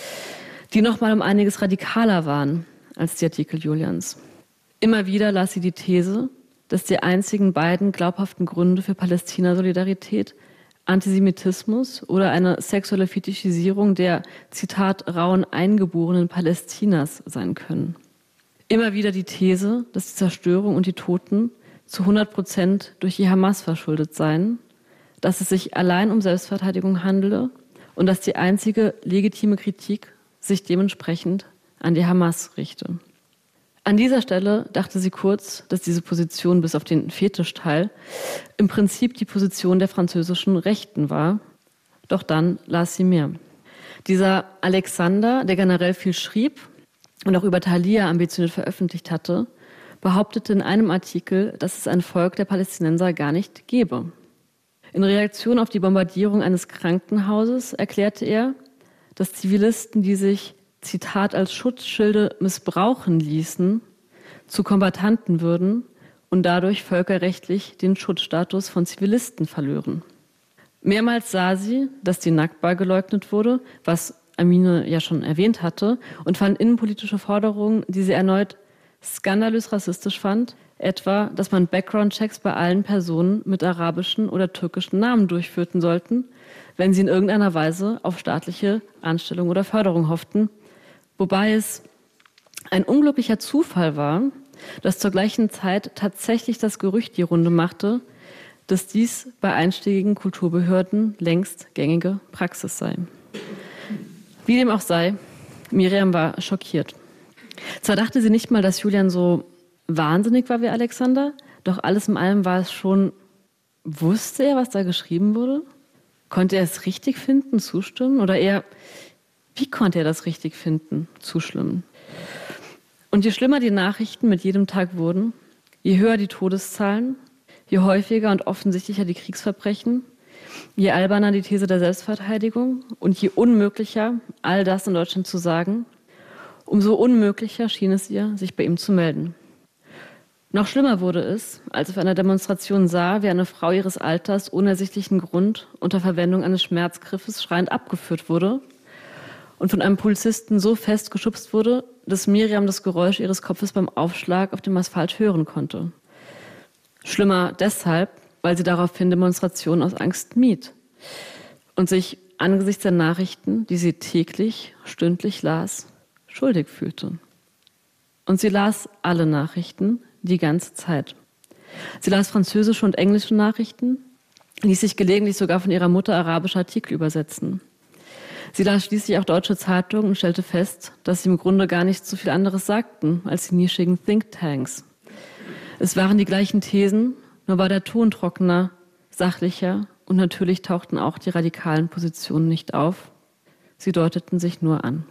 die nochmal um einiges radikaler waren als die Artikel Julians. Immer wieder las sie die These, dass die einzigen beiden glaubhaften Gründe für Palästina-Solidarität Antisemitismus oder eine sexuelle Fetischisierung der, Zitat, rauen Eingeborenen Palästinas sein können. Immer wieder die These, dass die Zerstörung und die Toten zu hundert Prozent durch die Hamas verschuldet seien, dass es sich allein um Selbstverteidigung handele und dass die einzige legitime Kritik sich dementsprechend an die Hamas richte. An dieser Stelle dachte sie kurz, dass diese Position bis auf den Fetischteil im Prinzip die Position der französischen Rechten war. Doch dann las sie mehr. Dieser Alexander, der generell viel schrieb und auch über Thalia ambitioniert veröffentlicht hatte, behauptete in einem Artikel, dass es ein Volk der Palästinenser gar nicht gäbe. In Reaktion auf die Bombardierung eines Krankenhauses erklärte er, dass Zivilisten, die sich, Zitat, als Schutzschilde missbrauchen ließen, zu Kombattanten würden und dadurch völkerrechtlich den Schutzstatus von Zivilisten verlören. Mehrmals sah sie, dass die Nakba geleugnet wurde, was Amine ja schon erwähnt hatte, und fand innenpolitische Forderungen, die sie erneut skandalös rassistisch fand, etwa, dass man Background-Checks bei allen Personen mit arabischen oder türkischen Namen durchführen sollten, wenn sie in irgendeiner Weise auf staatliche Anstellung oder Förderung hofften, wobei es ein unglücklicher Zufall war, dass zur gleichen Zeit tatsächlich das Gerücht die Runde machte, dass dies bei einschlägigen Kulturbehörden längst gängige Praxis sei. Wie dem auch sei, Miriam war schockiert. Zwar dachte sie nicht mal, dass Julian so wahnsinnig war wie Alexander, doch alles in allem war es schon, wusste er, was da geschrieben wurde? Konnte er es richtig finden, zustimmen? Oder eher, wie konnte er das richtig finden, zustimmen? Und je schlimmer die Nachrichten mit jedem Tag wurden, je höher die Todeszahlen, je häufiger und offensichtlicher die Kriegsverbrechen, je alberner die These der Selbstverteidigung und je unmöglicher, all das in Deutschland zu sagen, umso unmöglicher schien es ihr, sich bei ihm zu melden. Noch schlimmer wurde es, als sie auf einer Demonstration sah, wie eine Frau ihres Alters ohne ersichtlichen Grund unter Verwendung eines Schmerzgriffes schreiend abgeführt wurde und von einem Polizisten so fest geschubst wurde, dass Miriam das Geräusch ihres Kopfes beim Aufschlag auf dem Asphalt hören konnte. Schlimmer deshalb, weil sie daraufhin Demonstrationen aus Angst mied und sich angesichts der Nachrichten, die sie täglich, stündlich las, schuldig fühlte. Und sie las alle Nachrichten, die ganze Zeit. Sie las französische und englische Nachrichten, ließ sich gelegentlich sogar von ihrer Mutter arabische Artikel übersetzen. Sie las schließlich auch deutsche Zeitungen und stellte fest, dass sie im Grunde gar nicht so viel anderes sagten als die nischigen Thinktanks. Es waren die gleichen Thesen, nur war der Ton trockener, sachlicher und natürlich tauchten auch die radikalen Positionen nicht auf. Sie deuteten sich nur an.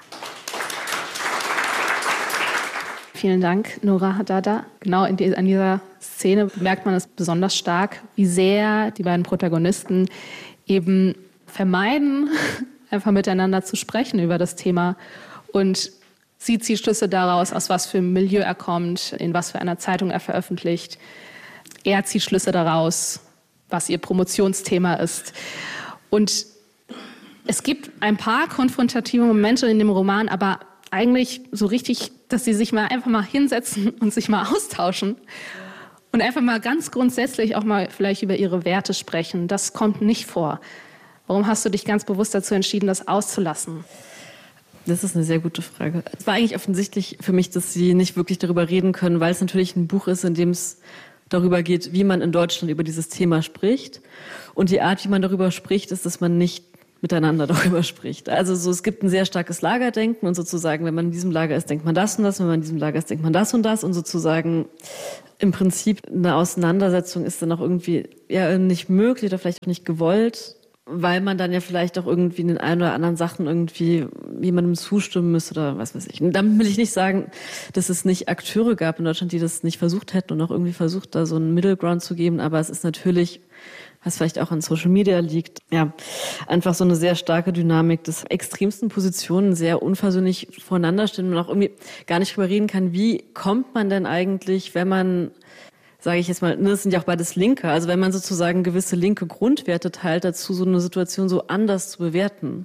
Vielen Dank, Nora Haddada. Genau in die, an dieser Szene merkt man es besonders stark, wie sehr die beiden Protagonisten eben vermeiden, einfach miteinander zu sprechen über das Thema. Und sie zieht Schlüsse daraus, aus was für einem Milieu er kommt, in was für einer Zeitung er veröffentlicht. Er zieht Schlüsse daraus, was ihr Promotionsthema ist. Und es gibt ein paar konfrontative Momente in dem Roman, aber eigentlich so richtig, dass sie sich mal einfach mal hinsetzen und sich mal austauschen. Und einfach mal ganz grundsätzlich auch mal vielleicht über Ihre Werte sprechen. Das kommt nicht vor. Warum hast du dich ganz bewusst dazu entschieden, das auszulassen? Das ist eine sehr gute Frage. Es war eigentlich offensichtlich für mich, dass Sie nicht wirklich darüber reden können, weil es natürlich ein Buch ist, in dem es darüber geht, wie man in Deutschland über dieses Thema spricht. Und die Art, wie man darüber spricht, ist, dass man nicht miteinander darüber spricht. Also so, es gibt ein sehr starkes Lagerdenken und sozusagen, wenn man in diesem Lager ist, denkt man das und das, wenn man in diesem Lager ist, denkt man das und das und sozusagen im Prinzip eine Auseinandersetzung ist dann auch irgendwie ja nicht möglich oder vielleicht auch nicht gewollt, weil man dann ja vielleicht auch irgendwie in den ein oder anderen Sachen irgendwie jemandem zustimmen müsste oder was weiß ich. Und damit will ich nicht sagen, dass es nicht Akteure gab in Deutschland, die das nicht versucht hätten und auch irgendwie versucht, da so einen Middle Ground zu geben, aber es ist natürlich, was vielleicht auch an Social Media liegt, ja, einfach so eine sehr starke Dynamik des extremsten Positionen sehr unversöhnlich voneinander stehen und auch irgendwie gar nicht drüber reden kann, wie kommt man denn eigentlich, wenn man, sage ich jetzt mal, das sind ja auch beides Linke, also wenn man sozusagen gewisse linke Grundwerte teilt, dazu so eine Situation so anders zu bewerten.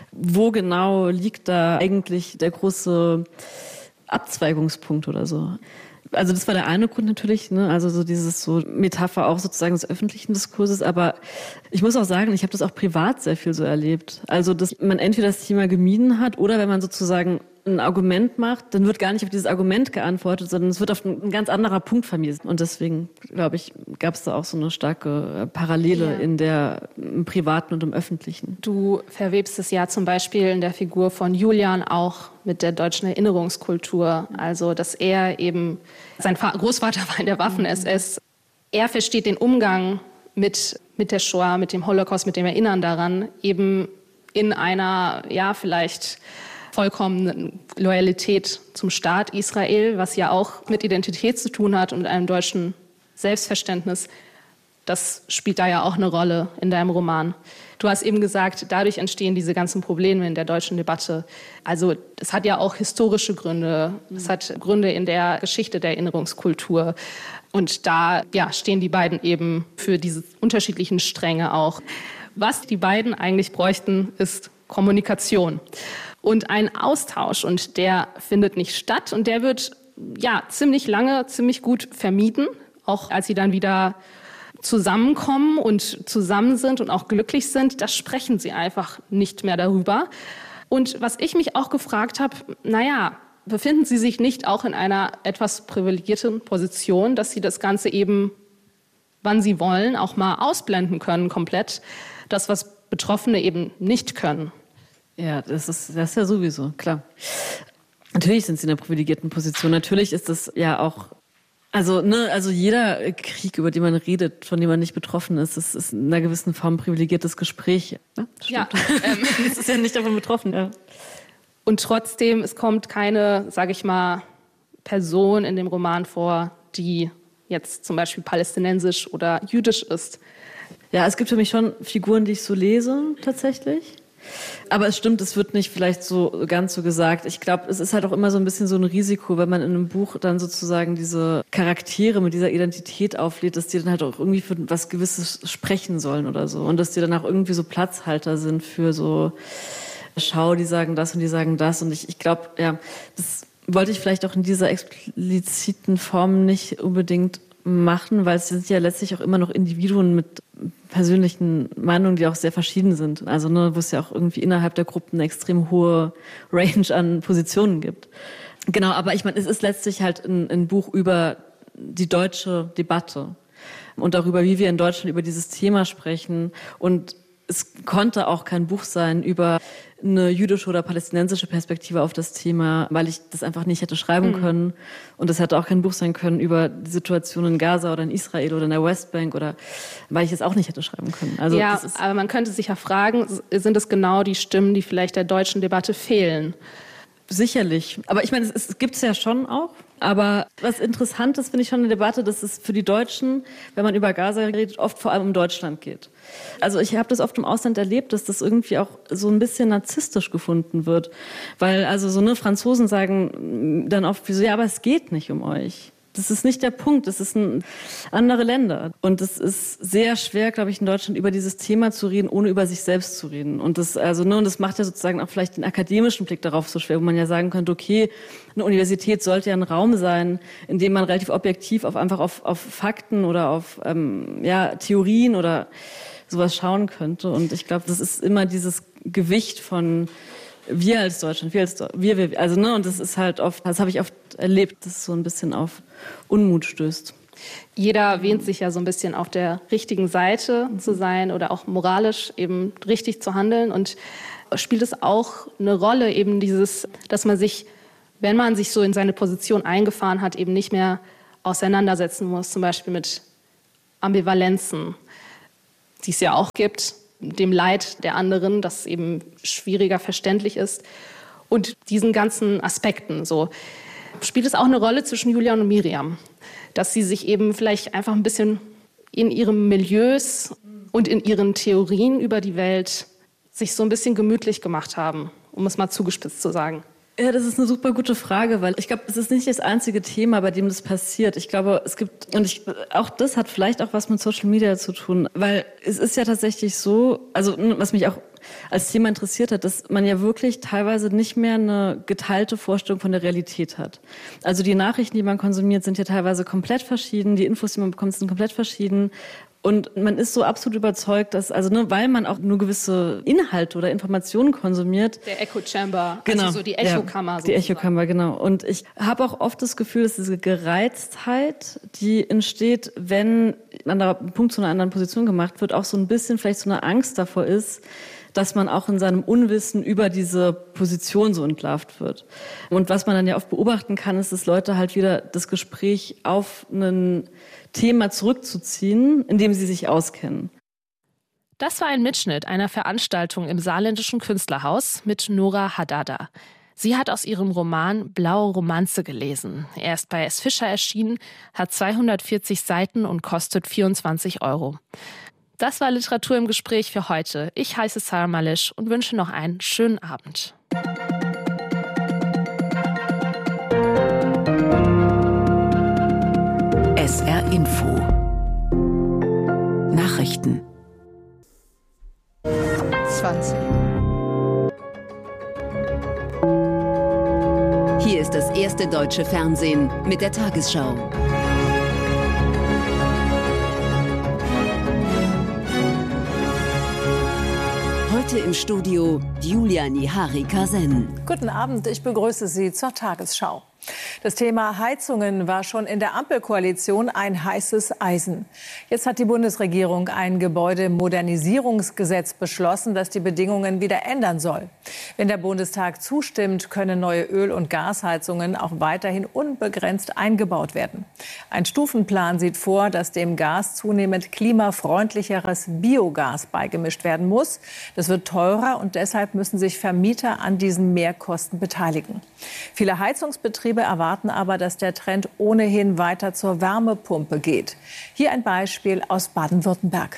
Wo genau liegt da eigentlich der große Abzweigungspunkt oder so? Also das war der eine Grund natürlich, ne? Also so dieses so Metapher auch sozusagen des öffentlichen Diskurses. Aber ich muss auch sagen, ich habe das auch privat sehr viel so erlebt. Also dass man entweder das Thema gemieden hat oder wenn man sozusagen ein Argument macht, dann wird gar nicht auf dieses Argument geantwortet, sondern es wird auf ein, ein ganz anderer Punkt vermiesen. Und deswegen, glaube ich, gab es da auch so eine starke Parallele ja. in der im Privaten und im Öffentlichen. Du verwebst es ja zum Beispiel in der Figur von Julian auch mit der deutschen Erinnerungskultur. Also, dass er eben, sein Großvater war in der Waffen-S S. Er versteht den Umgang mit, mit der Shoah, mit dem Holocaust, mit dem Erinnern daran, eben in einer, ja, vielleicht vollkommene Loyalität zum Staat Israel, was ja auch mit Identität zu tun hat und einem deutschen Selbstverständnis. Das spielt da ja auch eine Rolle in deinem Roman. Du hast eben gesagt, dadurch entstehen diese ganzen Probleme in der deutschen Debatte. Also es hat ja auch historische Gründe. Es hat Gründe in der Geschichte der Erinnerungskultur. Und da ja, stehen die beiden eben für diese unterschiedlichen Stränge auch. Was die beiden eigentlich bräuchten, ist Kommunikation und ein Austausch. Und der findet nicht statt und der wird ja ziemlich lange, ziemlich gut vermieden, auch als sie dann wieder zusammenkommen und zusammen sind und auch glücklich sind, da sprechen sie einfach nicht mehr darüber. Und was ich mich auch gefragt habe, naja, befinden sie sich nicht auch in einer etwas privilegierten Position, dass sie das Ganze eben, wann sie wollen, auch mal ausblenden können komplett, das, was Betroffene eben nicht können? Ja, das ist, das ist ja sowieso, klar. Natürlich sind sie in einer privilegierten Position. Natürlich ist das ja auch, also, ne, also jeder Krieg, über den man redet, von dem man nicht betroffen ist, das ist in einer gewissen Form ein privilegiertes Gespräch. Ja, ja ähm, das ist ja nicht davon betroffen, ja. Und trotzdem, es kommt keine, sage ich mal, Person in dem Roman vor, die jetzt zum Beispiel palästinensisch oder jüdisch ist. Ja, es gibt für mich schon Figuren, die ich so lese, tatsächlich. Aber es stimmt, es wird nicht vielleicht so ganz so gesagt. Ich glaube, es ist halt auch immer so ein bisschen so ein Risiko, wenn man in einem Buch dann sozusagen diese Charaktere mit dieser Identität auflädt, dass die dann halt auch irgendwie für was Gewisses sprechen sollen oder so. Und dass die dann auch irgendwie so Platzhalter sind für so, schau, die sagen das und die sagen das. Und ich, ich glaube, ja, das wollte ich vielleicht auch in dieser expliziten Form nicht unbedingt machen, weil es sind ja letztlich auch immer noch Individuen mit persönlichen Meinungen, die auch sehr verschieden sind. Also ne, wo es ja auch irgendwie innerhalb der Gruppen eine extrem hohe Range an Positionen gibt. Genau, aber ich meine, es ist letztlich halt ein, ein Buch über die deutsche Debatte und darüber, wie wir in Deutschland über dieses Thema sprechen. Und es konnte auch kein Buch sein über eine jüdische oder palästinensische Perspektive auf das Thema, weil ich das einfach nicht hätte schreiben mhm. können. Und es hätte auch kein Buch sein können über die Situation in Gaza oder in Israel oder in der Westbank oder weil ich es auch nicht hätte schreiben können. Also ja, das ist aber man könnte sich ja fragen, sind es genau die Stimmen, die vielleicht der deutschen Debatte fehlen? Sicherlich. Aber ich meine, es, es gibt es ja schon auch. Aber was interessant ist, finde ich schon eine Debatte, dass es für die Deutschen, wenn man über Gaza redet, oft vor allem um Deutschland geht. Also ich habe das oft im Ausland erlebt, dass das irgendwie auch so ein bisschen narzisstisch gefunden wird. Weil also so ne Franzosen sagen dann oft wie so, ja, aber es geht nicht um euch. Das ist nicht der Punkt, das ist ein, andere Länder. Und es ist sehr schwer, glaube ich, in Deutschland über dieses Thema zu reden, ohne über sich selbst zu reden. Und das, also, ne, und das macht ja sozusagen auch vielleicht den akademischen Blick darauf so schwer, wo man ja sagen könnte, okay, eine Universität sollte ja ein Raum sein, in dem man relativ objektiv auf einfach auf, auf Fakten oder auf ähm, ja, Theorien oder sowas schauen könnte. Und ich glaube, das ist immer dieses Gewicht von wir als Deutschland, wir als wir, wir, also ne, und das ist halt oft, das habe ich oft erlebt, dass es so ein bisschen auf Unmut stößt. Jeder wähnt sich ja so ein bisschen auf der richtigen Seite zu sein oder auch moralisch eben richtig zu handeln. Und spielt es auch eine Rolle eben dieses, dass man sich, wenn man sich so in seine Position eingefahren hat, eben nicht mehr auseinandersetzen muss, zum Beispiel mit Ambivalenzen, die es ja auch gibt, dem Leid der anderen, das eben schwieriger verständlich ist und diesen ganzen Aspekten. So spielt es auch eine Rolle zwischen Julia und Miriam, dass sie sich eben vielleicht einfach ein bisschen in ihren Milieus und in ihren Theorien über die Welt sich so ein bisschen gemütlich gemacht haben, um es mal zugespitzt zu sagen. Ja, das ist eine super gute Frage, weil ich glaube, es ist nicht das einzige Thema, bei dem das passiert. Ich glaube, es gibt, und ich, auch das hat vielleicht auch was mit Social Media zu tun, weil es ist ja tatsächlich so, also was mich auch als Thema interessiert hat, dass man ja wirklich teilweise nicht mehr eine geteilte Vorstellung von der Realität hat. Also die Nachrichten, die man konsumiert, sind ja teilweise komplett verschieden, die Infos, die man bekommt, sind komplett verschieden. Und man ist so absolut überzeugt, dass, also ne, weil man auch nur gewisse Inhalte oder Informationen konsumiert. Der Echo Chamber, genau, also so die Echokammer. Ja, die Echokammer, genau. Und ich habe auch oft das Gefühl, dass diese Gereiztheit, die entsteht, wenn ein anderer Punkt zu einer anderen Position gemacht wird, auch so ein bisschen vielleicht so eine Angst davor ist, dass man auch in seinem Unwissen über diese Position so entlarvt wird. Und was man dann ja oft beobachten kann, ist, dass Leute halt wieder das Gespräch auf ein Thema zurückzuziehen, in dem sie sich auskennen. Das war ein Mitschnitt einer Veranstaltung im Saarländischen Künstlerhaus mit Nora Haddada. Sie hat aus ihrem Roman Blaue Romanze gelesen. Er ist bei S. Fischer erschienen, hat zweihundertvierzig Seiten und kostet vierundzwanzig Euro. Das war Literatur im Gespräch für heute. Ich heiße Sarah Malisch und wünsche noch einen schönen Abend. S R Info Nachrichten zwanzig. Hier ist das erste deutsche Fernsehen mit der Tagesschau. Heute im Studio Julia Nihari-Kasen. Guten Abend, ich begrüße Sie zur Tagesschau. Das Thema Heizungen war schon in der Ampelkoalition ein heißes Eisen. Jetzt hat die Bundesregierung ein Gebäudemodernisierungsgesetz beschlossen, das die Bedingungen wieder ändern soll. Wenn der Bundestag zustimmt, können neue Öl- und Gasheizungen auch weiterhin unbegrenzt eingebaut werden. Ein Stufenplan sieht vor, dass dem Gas zunehmend klimafreundlicheres Biogas beigemischt werden muss. Das wird teurer und deshalb müssen sich Vermieter an diesen Mehrkosten beteiligen. Viele Heizungsbetriebe erwarten aber, dass der Trend ohnehin weiter zur Wärmepumpe geht. Hier ein Beispiel aus Baden-Württemberg.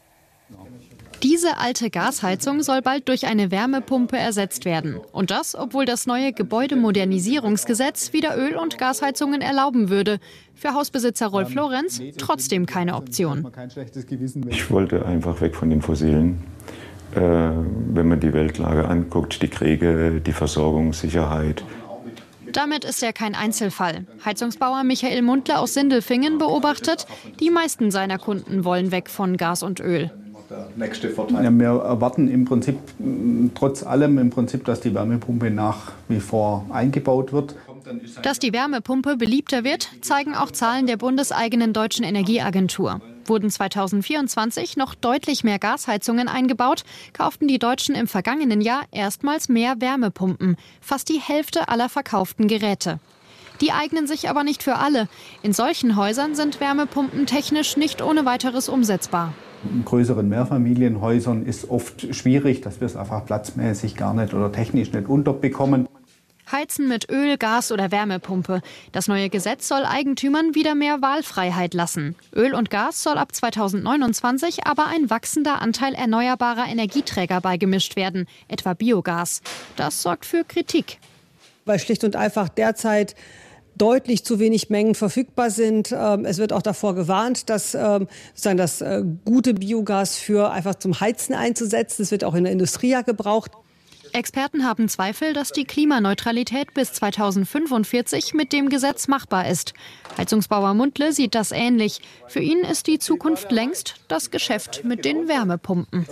Diese alte Gasheizung soll bald durch eine Wärmepumpe ersetzt werden. Und das, obwohl das neue Gebäudemodernisierungsgesetz wieder Öl- und Gasheizungen erlauben würde. Für Hausbesitzer Rolf Lorenz trotzdem keine Option. Ich wollte einfach weg von den Fossilen. Äh, wenn man die Weltlage anguckt, die Kriege, die Versorgungssicherheit. Damit ist er kein Einzelfall. Heizungsbauer Michael Mundler aus Sindelfingen beobachtet, die meisten seiner Kunden wollen weg von Gas und Öl. Ja, wir erwarten im Prinzip, trotz allem im Prinzip, dass die Wärmepumpe nach wie vor eingebaut wird. Dass die Wärmepumpe beliebter wird, zeigen auch Zahlen der bundeseigenen Deutschen Energieagentur. Wurden zweitausendvierundzwanzig noch deutlich mehr Gasheizungen eingebaut, kauften die Deutschen im vergangenen Jahr erstmals mehr Wärmepumpen, fast die Hälfte aller verkauften Geräte. Die eignen sich aber nicht für alle. In solchen Häusern sind Wärmepumpen technisch nicht ohne weiteres umsetzbar. In größeren Mehrfamilienhäusern ist oft schwierig, dass wir es einfach platzmäßig gar nicht oder technisch nicht unterbekommen. Heizen mit Öl, Gas oder Wärmepumpe. Das neue Gesetz soll Eigentümern wieder mehr Wahlfreiheit lassen. Öl und Gas soll ab zweitausendneunundzwanzig aber ein wachsender Anteil erneuerbarer Energieträger beigemischt werden, etwa Biogas. Das sorgt für Kritik. Weil schlicht und einfach derzeit deutlich zu wenig Mengen verfügbar sind. Es wird auch davor gewarnt, dass sozusagen das gute Biogas für einfach zum Heizen einzusetzen. Es wird auch in der Industrie ja gebraucht. Experten haben Zweifel, dass die Klimaneutralität bis zweitausendfünfundvierzig mit dem Gesetz machbar ist. Heizungsbauer Mundle sieht das ähnlich. Für ihn ist die Zukunft längst das Geschäft mit den Wärmepumpen.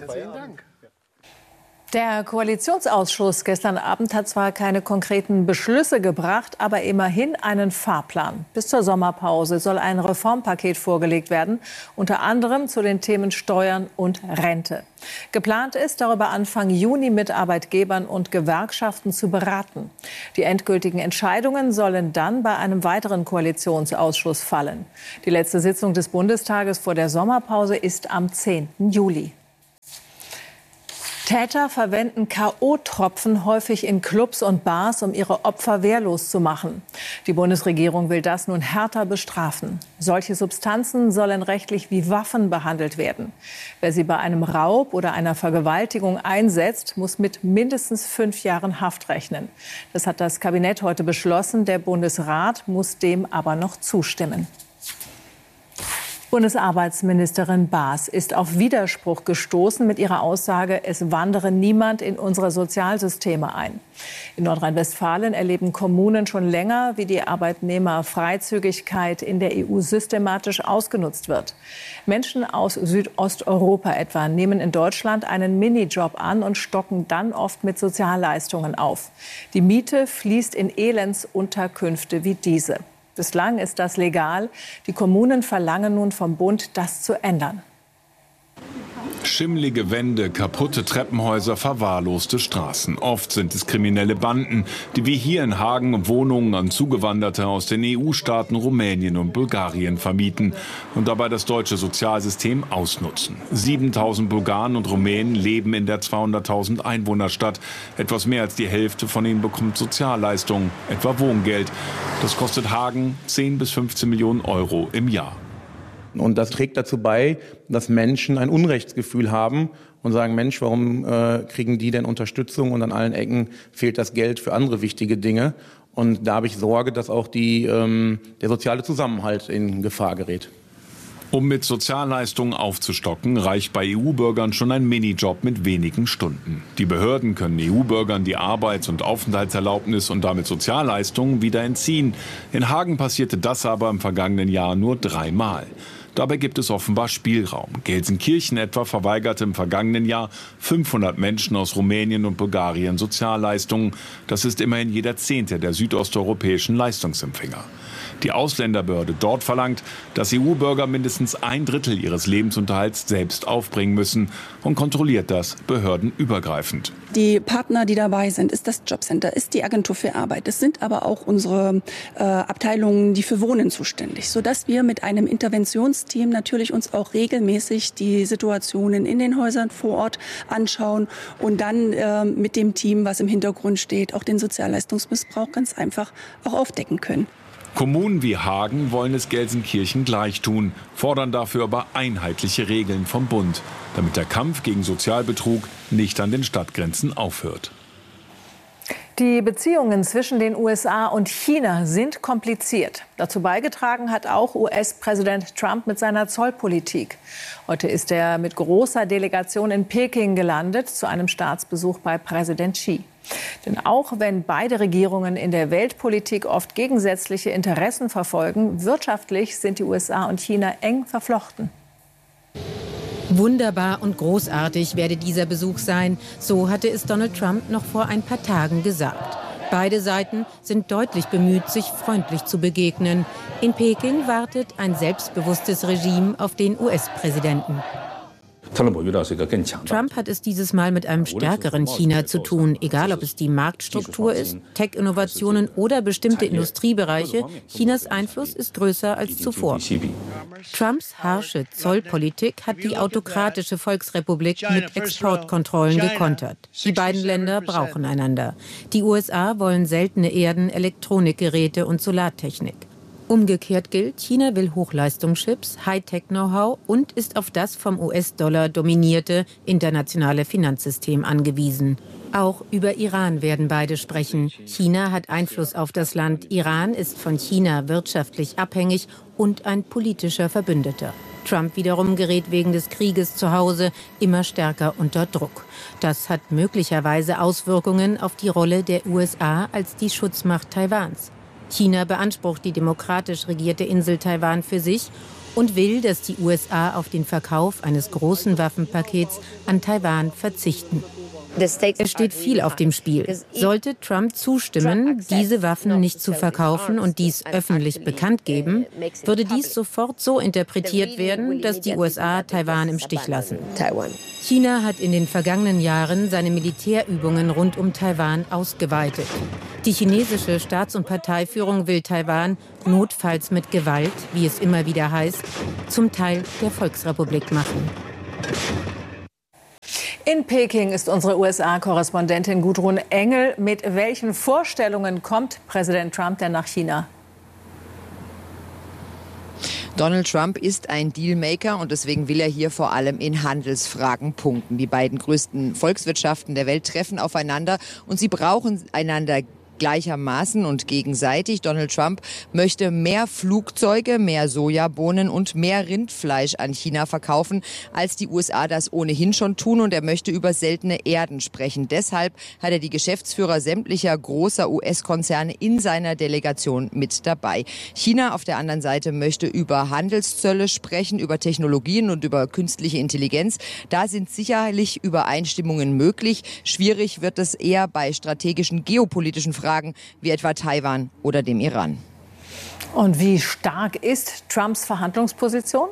Der Koalitionsausschuss gestern Abend hat zwar keine konkreten Beschlüsse gebracht, aber immerhin einen Fahrplan. Bis zur Sommerpause soll ein Reformpaket vorgelegt werden, unter anderem zu den Themen Steuern und Rente. Geplant ist, darüber Anfang Juni mit Arbeitgebern und Gewerkschaften zu beraten. Die endgültigen Entscheidungen sollen dann bei einem weiteren Koalitionsausschuss fallen. Die letzte Sitzung des Bundestages vor der Sommerpause ist am zehnten Juli. Täter verwenden K O-Tropfen häufig in Clubs und Bars, um ihre Opfer wehrlos zu machen. Die Bundesregierung will das nun härter bestrafen. Solche Substanzen sollen rechtlich wie Waffen behandelt werden. Wer sie bei einem Raub oder einer Vergewaltigung einsetzt, muss mit mindestens fünf Jahren Haft rechnen. Das hat das Kabinett heute beschlossen. Der Bundesrat muss dem aber noch zustimmen. Bundesarbeitsministerin Baas ist auf Widerspruch gestoßen mit ihrer Aussage, es wandere niemand in unsere Sozialsysteme ein. In Nordrhein-Westfalen erleben Kommunen schon länger, wie die Arbeitnehmerfreizügigkeit in der E U systematisch ausgenutzt wird. Menschen aus Südosteuropa etwa nehmen in Deutschland einen Minijob an und stocken dann oft mit Sozialleistungen auf. Die Miete fließt in Elendsunterkünfte wie diese. Bislang ist das legal. Die Kommunen verlangen nun vom Bund, das zu ändern. Schimmlige Wände, kaputte Treppenhäuser, verwahrloste Straßen. Oft sind es kriminelle Banden, die wie hier in Hagen Wohnungen an Zugewanderte aus den E U-Staaten Rumänien und Bulgarien vermieten und dabei das deutsche Sozialsystem ausnutzen. siebentausend Bulgaren und Rumänen leben in der zweihunderttausend Einwohnerstadt. Etwas mehr als die Hälfte von ihnen bekommt Sozialleistungen, etwa Wohngeld. Das kostet Hagen zehn bis fünfzehn Millionen Euro im Jahr. Und das trägt dazu bei, dass Menschen ein Unrechtsgefühl haben und sagen, Mensch, warum äh, kriegen die denn Unterstützung und an allen Ecken fehlt das Geld für andere wichtige Dinge. Und da habe ich Sorge, dass auch die, ähm, der soziale Zusammenhalt in Gefahr gerät. Um mit Sozialleistungen aufzustocken, reicht bei E U-Bürgern schon ein Minijob mit wenigen Stunden. Die Behörden können E U-Bürgern die Arbeits- und Aufenthaltserlaubnis und damit Sozialleistungen wieder entziehen. In Hagen passierte das aber im vergangenen Jahr nur dreimal. Dabei gibt es offenbar Spielraum. Gelsenkirchen etwa verweigerte im vergangenen Jahr fünfhundert Menschen aus Rumänien und Bulgarien Sozialleistungen. Das ist immerhin jeder Zehnte der südosteuropäischen Leistungsempfänger. Die Ausländerbehörde dort verlangt, dass E U-Bürger mindestens ein Drittel ihres Lebensunterhalts selbst aufbringen müssen und kontrolliert das behördenübergreifend. Die Partner, die dabei sind, ist das Jobcenter, ist die Agentur für Arbeit. Das sind aber auch unsere äh, Abteilungen, die für Wohnen zuständig, sodass wir mit einem Interventionsteam natürlich uns auch regelmäßig die Situationen in den Häusern vor Ort anschauen und dann äh, mit dem Team, was im Hintergrund steht, auch den Sozialleistungsmissbrauch ganz einfach auch aufdecken können. Kommunen wie Hagen wollen es Gelsenkirchen gleich tun, fordern dafür aber einheitliche Regeln vom Bund, damit der Kampf gegen Sozialbetrug nicht an den Stadtgrenzen aufhört. Die Beziehungen zwischen den U S A und China sind kompliziert. Dazu beigetragen hat auch U S-Präsident Trump mit seiner Zollpolitik. Heute ist er mit großer Delegation in Peking gelandet zu einem Staatsbesuch bei Präsident Xi. Denn auch wenn beide Regierungen in der Weltpolitik oft gegensätzliche Interessen verfolgen, wirtschaftlich sind die U S A und China eng verflochten. Wunderbar und großartig werde dieser Besuch sein, so hatte es Donald Trump noch vor ein paar Tagen gesagt. Beide Seiten sind deutlich bemüht, sich freundlich zu begegnen. In Peking wartet ein selbstbewusstes Regime auf den U S-Präsidenten. Trump hat es dieses Mal mit einem stärkeren China zu tun, egal ob es die Marktstruktur ist, Tech-Innovationen oder bestimmte Industriebereiche. Chinas Einfluss ist größer als zuvor. Trumps harsche Zollpolitik hat die autokratische Volksrepublik mit Exportkontrollen gekontert. Die beiden Länder brauchen einander. Die U S A wollen seltene Erden, Elektronikgeräte und Solartechnik. Umgekehrt gilt, China will Hochleistungschips, Hightech-Know-how und ist auf das vom U S-Dollar dominierte internationale Finanzsystem angewiesen. Auch über Iran werden beide sprechen. China hat Einfluss auf das Land. Iran ist von China wirtschaftlich abhängig und ein politischer Verbündeter. Trump wiederum gerät wegen des Krieges zu Hause immer stärker unter Druck. Das hat möglicherweise Auswirkungen auf die Rolle der U S A als die Schutzmacht Taiwans. China beansprucht die demokratisch regierte Insel Taiwan für sich und will, dass die U S A auf den Verkauf eines großen Waffenpakets an Taiwan verzichten. Es steht viel auf dem Spiel. Sollte Trump zustimmen, diese Waffen nicht zu verkaufen und dies öffentlich bekannt geben, würde dies sofort so interpretiert werden, dass die U S A Taiwan im Stich lassen. China hat in den vergangenen Jahren seine Militärübungen rund um Taiwan ausgeweitet. Die chinesische Staats- und Parteiführung will Taiwan notfalls mit Gewalt, wie es immer wieder heißt, zum Teil der Volksrepublik machen. In Peking ist unsere U S A-Korrespondentin Gudrun Engel. Mit welchen Vorstellungen kommt Präsident Trump denn nach China? Donald Trump ist ein Dealmaker und deswegen will er hier vor allem in Handelsfragen punkten. Die beiden größten Volkswirtschaften der Welt treffen aufeinander und sie brauchen einander gleichermaßen und gegenseitig. Donald Trump möchte mehr Flugzeuge, mehr Sojabohnen und mehr Rindfleisch an China verkaufen, als die U S A das ohnehin schon tun. Und er möchte über seltene Erden sprechen. Deshalb hat er die Geschäftsführer sämtlicher großer U S-Konzerne in seiner Delegation mit dabei. China auf der anderen Seite möchte über Handelszölle sprechen, über Technologien und über künstliche Intelligenz. Da sind sicherlich Übereinstimmungen möglich. Schwierig wird es eher bei strategischen geopolitischen Fragen wie etwa Taiwan oder dem Iran. Und wie stark ist Trumps Verhandlungsposition?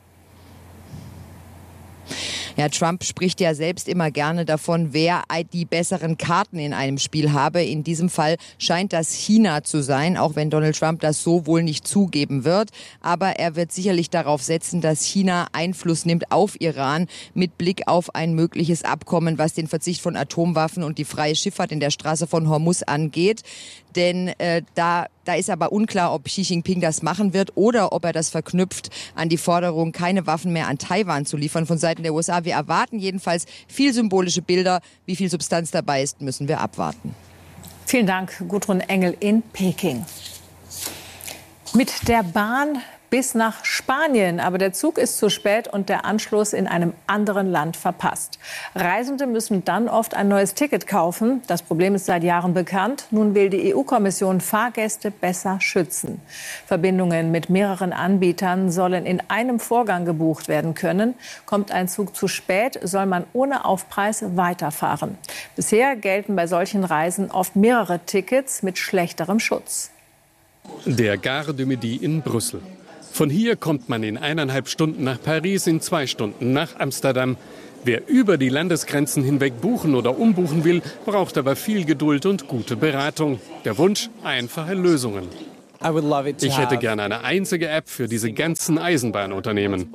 Ja, Trump spricht ja selbst immer gerne davon, wer die besseren Karten in einem Spiel habe. In diesem Fall scheint das China zu sein, auch wenn Donald Trump das so wohl nicht zugeben wird. Aber er wird sicherlich darauf setzen, dass China Einfluss nimmt auf Iran mit Blick auf ein mögliches Abkommen, was den Verzicht von Atomwaffen und die freie Schifffahrt in der Straße von Hormuz angeht. Denn äh, da, da ist aber unklar, ob Xi Jinping das machen wird oder ob er das verknüpft an die Forderung, keine Waffen mehr an Taiwan zu liefern von Seiten der U S A. Wir erwarten jedenfalls viel symbolische Bilder. Wie viel Substanz dabei ist, müssen wir abwarten. Vielen Dank, Gudrun Engel in Peking. Mit der Bahn bis nach Spanien. Aber der Zug ist zu spät und der Anschluss in einem anderen Land verpasst. Reisende müssen dann oft ein neues Ticket kaufen. Das Problem ist seit Jahren bekannt. Nun will die E U-Kommission Fahrgäste besser schützen. Verbindungen mit mehreren Anbietern sollen in einem Vorgang gebucht werden können. Kommt ein Zug zu spät, soll man ohne Aufpreis weiterfahren. Bisher gelten bei solchen Reisen oft mehrere Tickets mit schlechterem Schutz. Der Gare de Midi in Brüssel. Von hier kommt man in eineinhalb Stunden nach Paris, in zwei Stunden nach Amsterdam. Wer über die Landesgrenzen hinweg buchen oder umbuchen will, braucht aber viel Geduld und gute Beratung. Der Wunsch, einfache Lösungen. Ich hätte gerne eine einzige App für diese ganzen Eisenbahnunternehmen.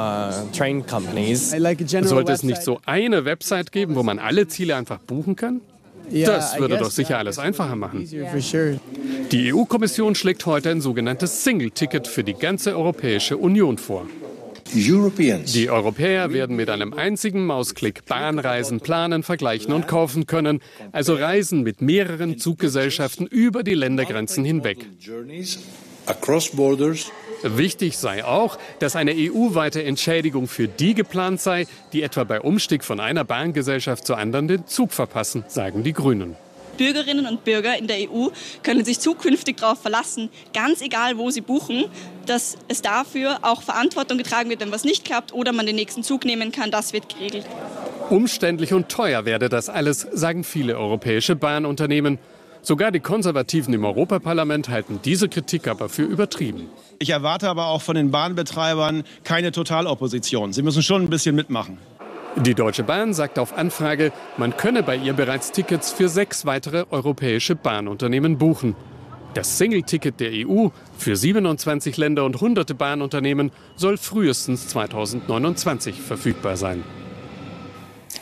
Sollte es nicht so eine Website geben, wo man alle Ziele einfach buchen kann? Das würde doch sicher alles einfacher machen. Die E U-Kommission schlägt heute ein sogenanntes Single-Ticket für die ganze Europäische Union vor. Die Europäer werden mit einem einzigen Mausklick Bahnreisen planen, vergleichen und kaufen können, also Reisen mit mehreren Zuggesellschaften über die Ländergrenzen hinweg. Wichtig sei auch, dass eine E U-weite Entschädigung für die geplant sei, die etwa bei Umstieg von einer Bahngesellschaft zur anderen den Zug verpassen, sagen die Grünen. Bürgerinnen und Bürger in der E U können sich zukünftig darauf verlassen, ganz egal wo sie buchen, dass es dafür auch Verantwortung getragen wird, wenn was nicht klappt oder man den nächsten Zug nehmen kann. Das wird geregelt. Umständlich und teuer werde das alles, sagen viele europäische Bahnunternehmen. Sogar die Konservativen im Europaparlament halten diese Kritik aber für übertrieben. Ich erwarte aber auch von den Bahnbetreibern keine Totalopposition. Sie müssen schon ein bisschen mitmachen. Die Deutsche Bahn sagt auf Anfrage, man könne bei ihr bereits Tickets für sechs weitere europäische Bahnunternehmen buchen. Das Single-Ticket der E U für siebenundzwanzig Länder und hunderte Bahnunternehmen soll frühestens zweitausendneunundzwanzig verfügbar sein.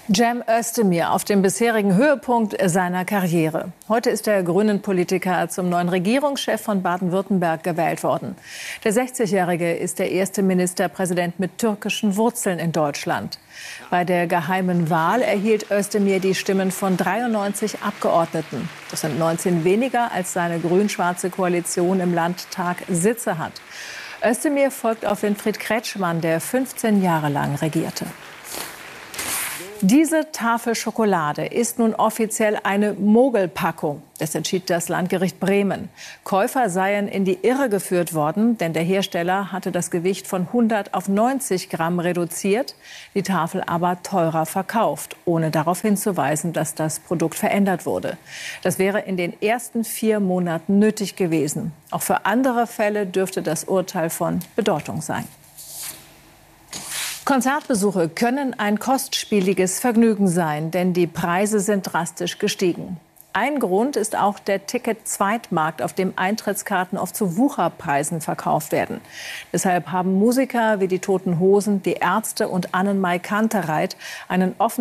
Cem Özdemir auf dem bisherigen Höhepunkt seiner Karriere. Heute ist der Grünen-Politiker zum neuen Regierungschef von Baden-Württemberg gewählt worden. Der sechzigjährige ist der erste Ministerpräsident mit türkischen Wurzeln in Deutschland. Bei der geheimen Wahl erhielt Özdemir die Stimmen von dreiundneunzig Abgeordneten. Das sind neunzehn weniger, als seine grün-schwarze Koalition im Landtag Sitze hat. Özdemir folgt auf Winfried Kretschmann, der fünfzehn Jahre lang regierte. Diese Tafel Schokolade ist nun offiziell eine Mogelpackung. Das entschied das Landgericht Bremen. Käufer seien in die Irre geführt worden, denn der Hersteller hatte das Gewicht von hundert auf neunzig Gramm reduziert, die Tafel aber teurer verkauft, ohne darauf hinzuweisen, dass das Produkt verändert wurde. Das wäre in den ersten vier Monaten nötig gewesen. Auch für andere Fälle dürfte das Urteil von Bedeutung sein. Konzertbesuche können ein kostspieliges Vergnügen sein, denn die Preise sind drastisch gestiegen. Ein Grund ist auch der Ticket-Zweitmarkt, auf dem Eintrittskarten oft zu Wucherpreisen verkauft werden. Deshalb haben Musiker wie die Toten Hosen, die Ärzte und Annenmai Kantereit einen offenen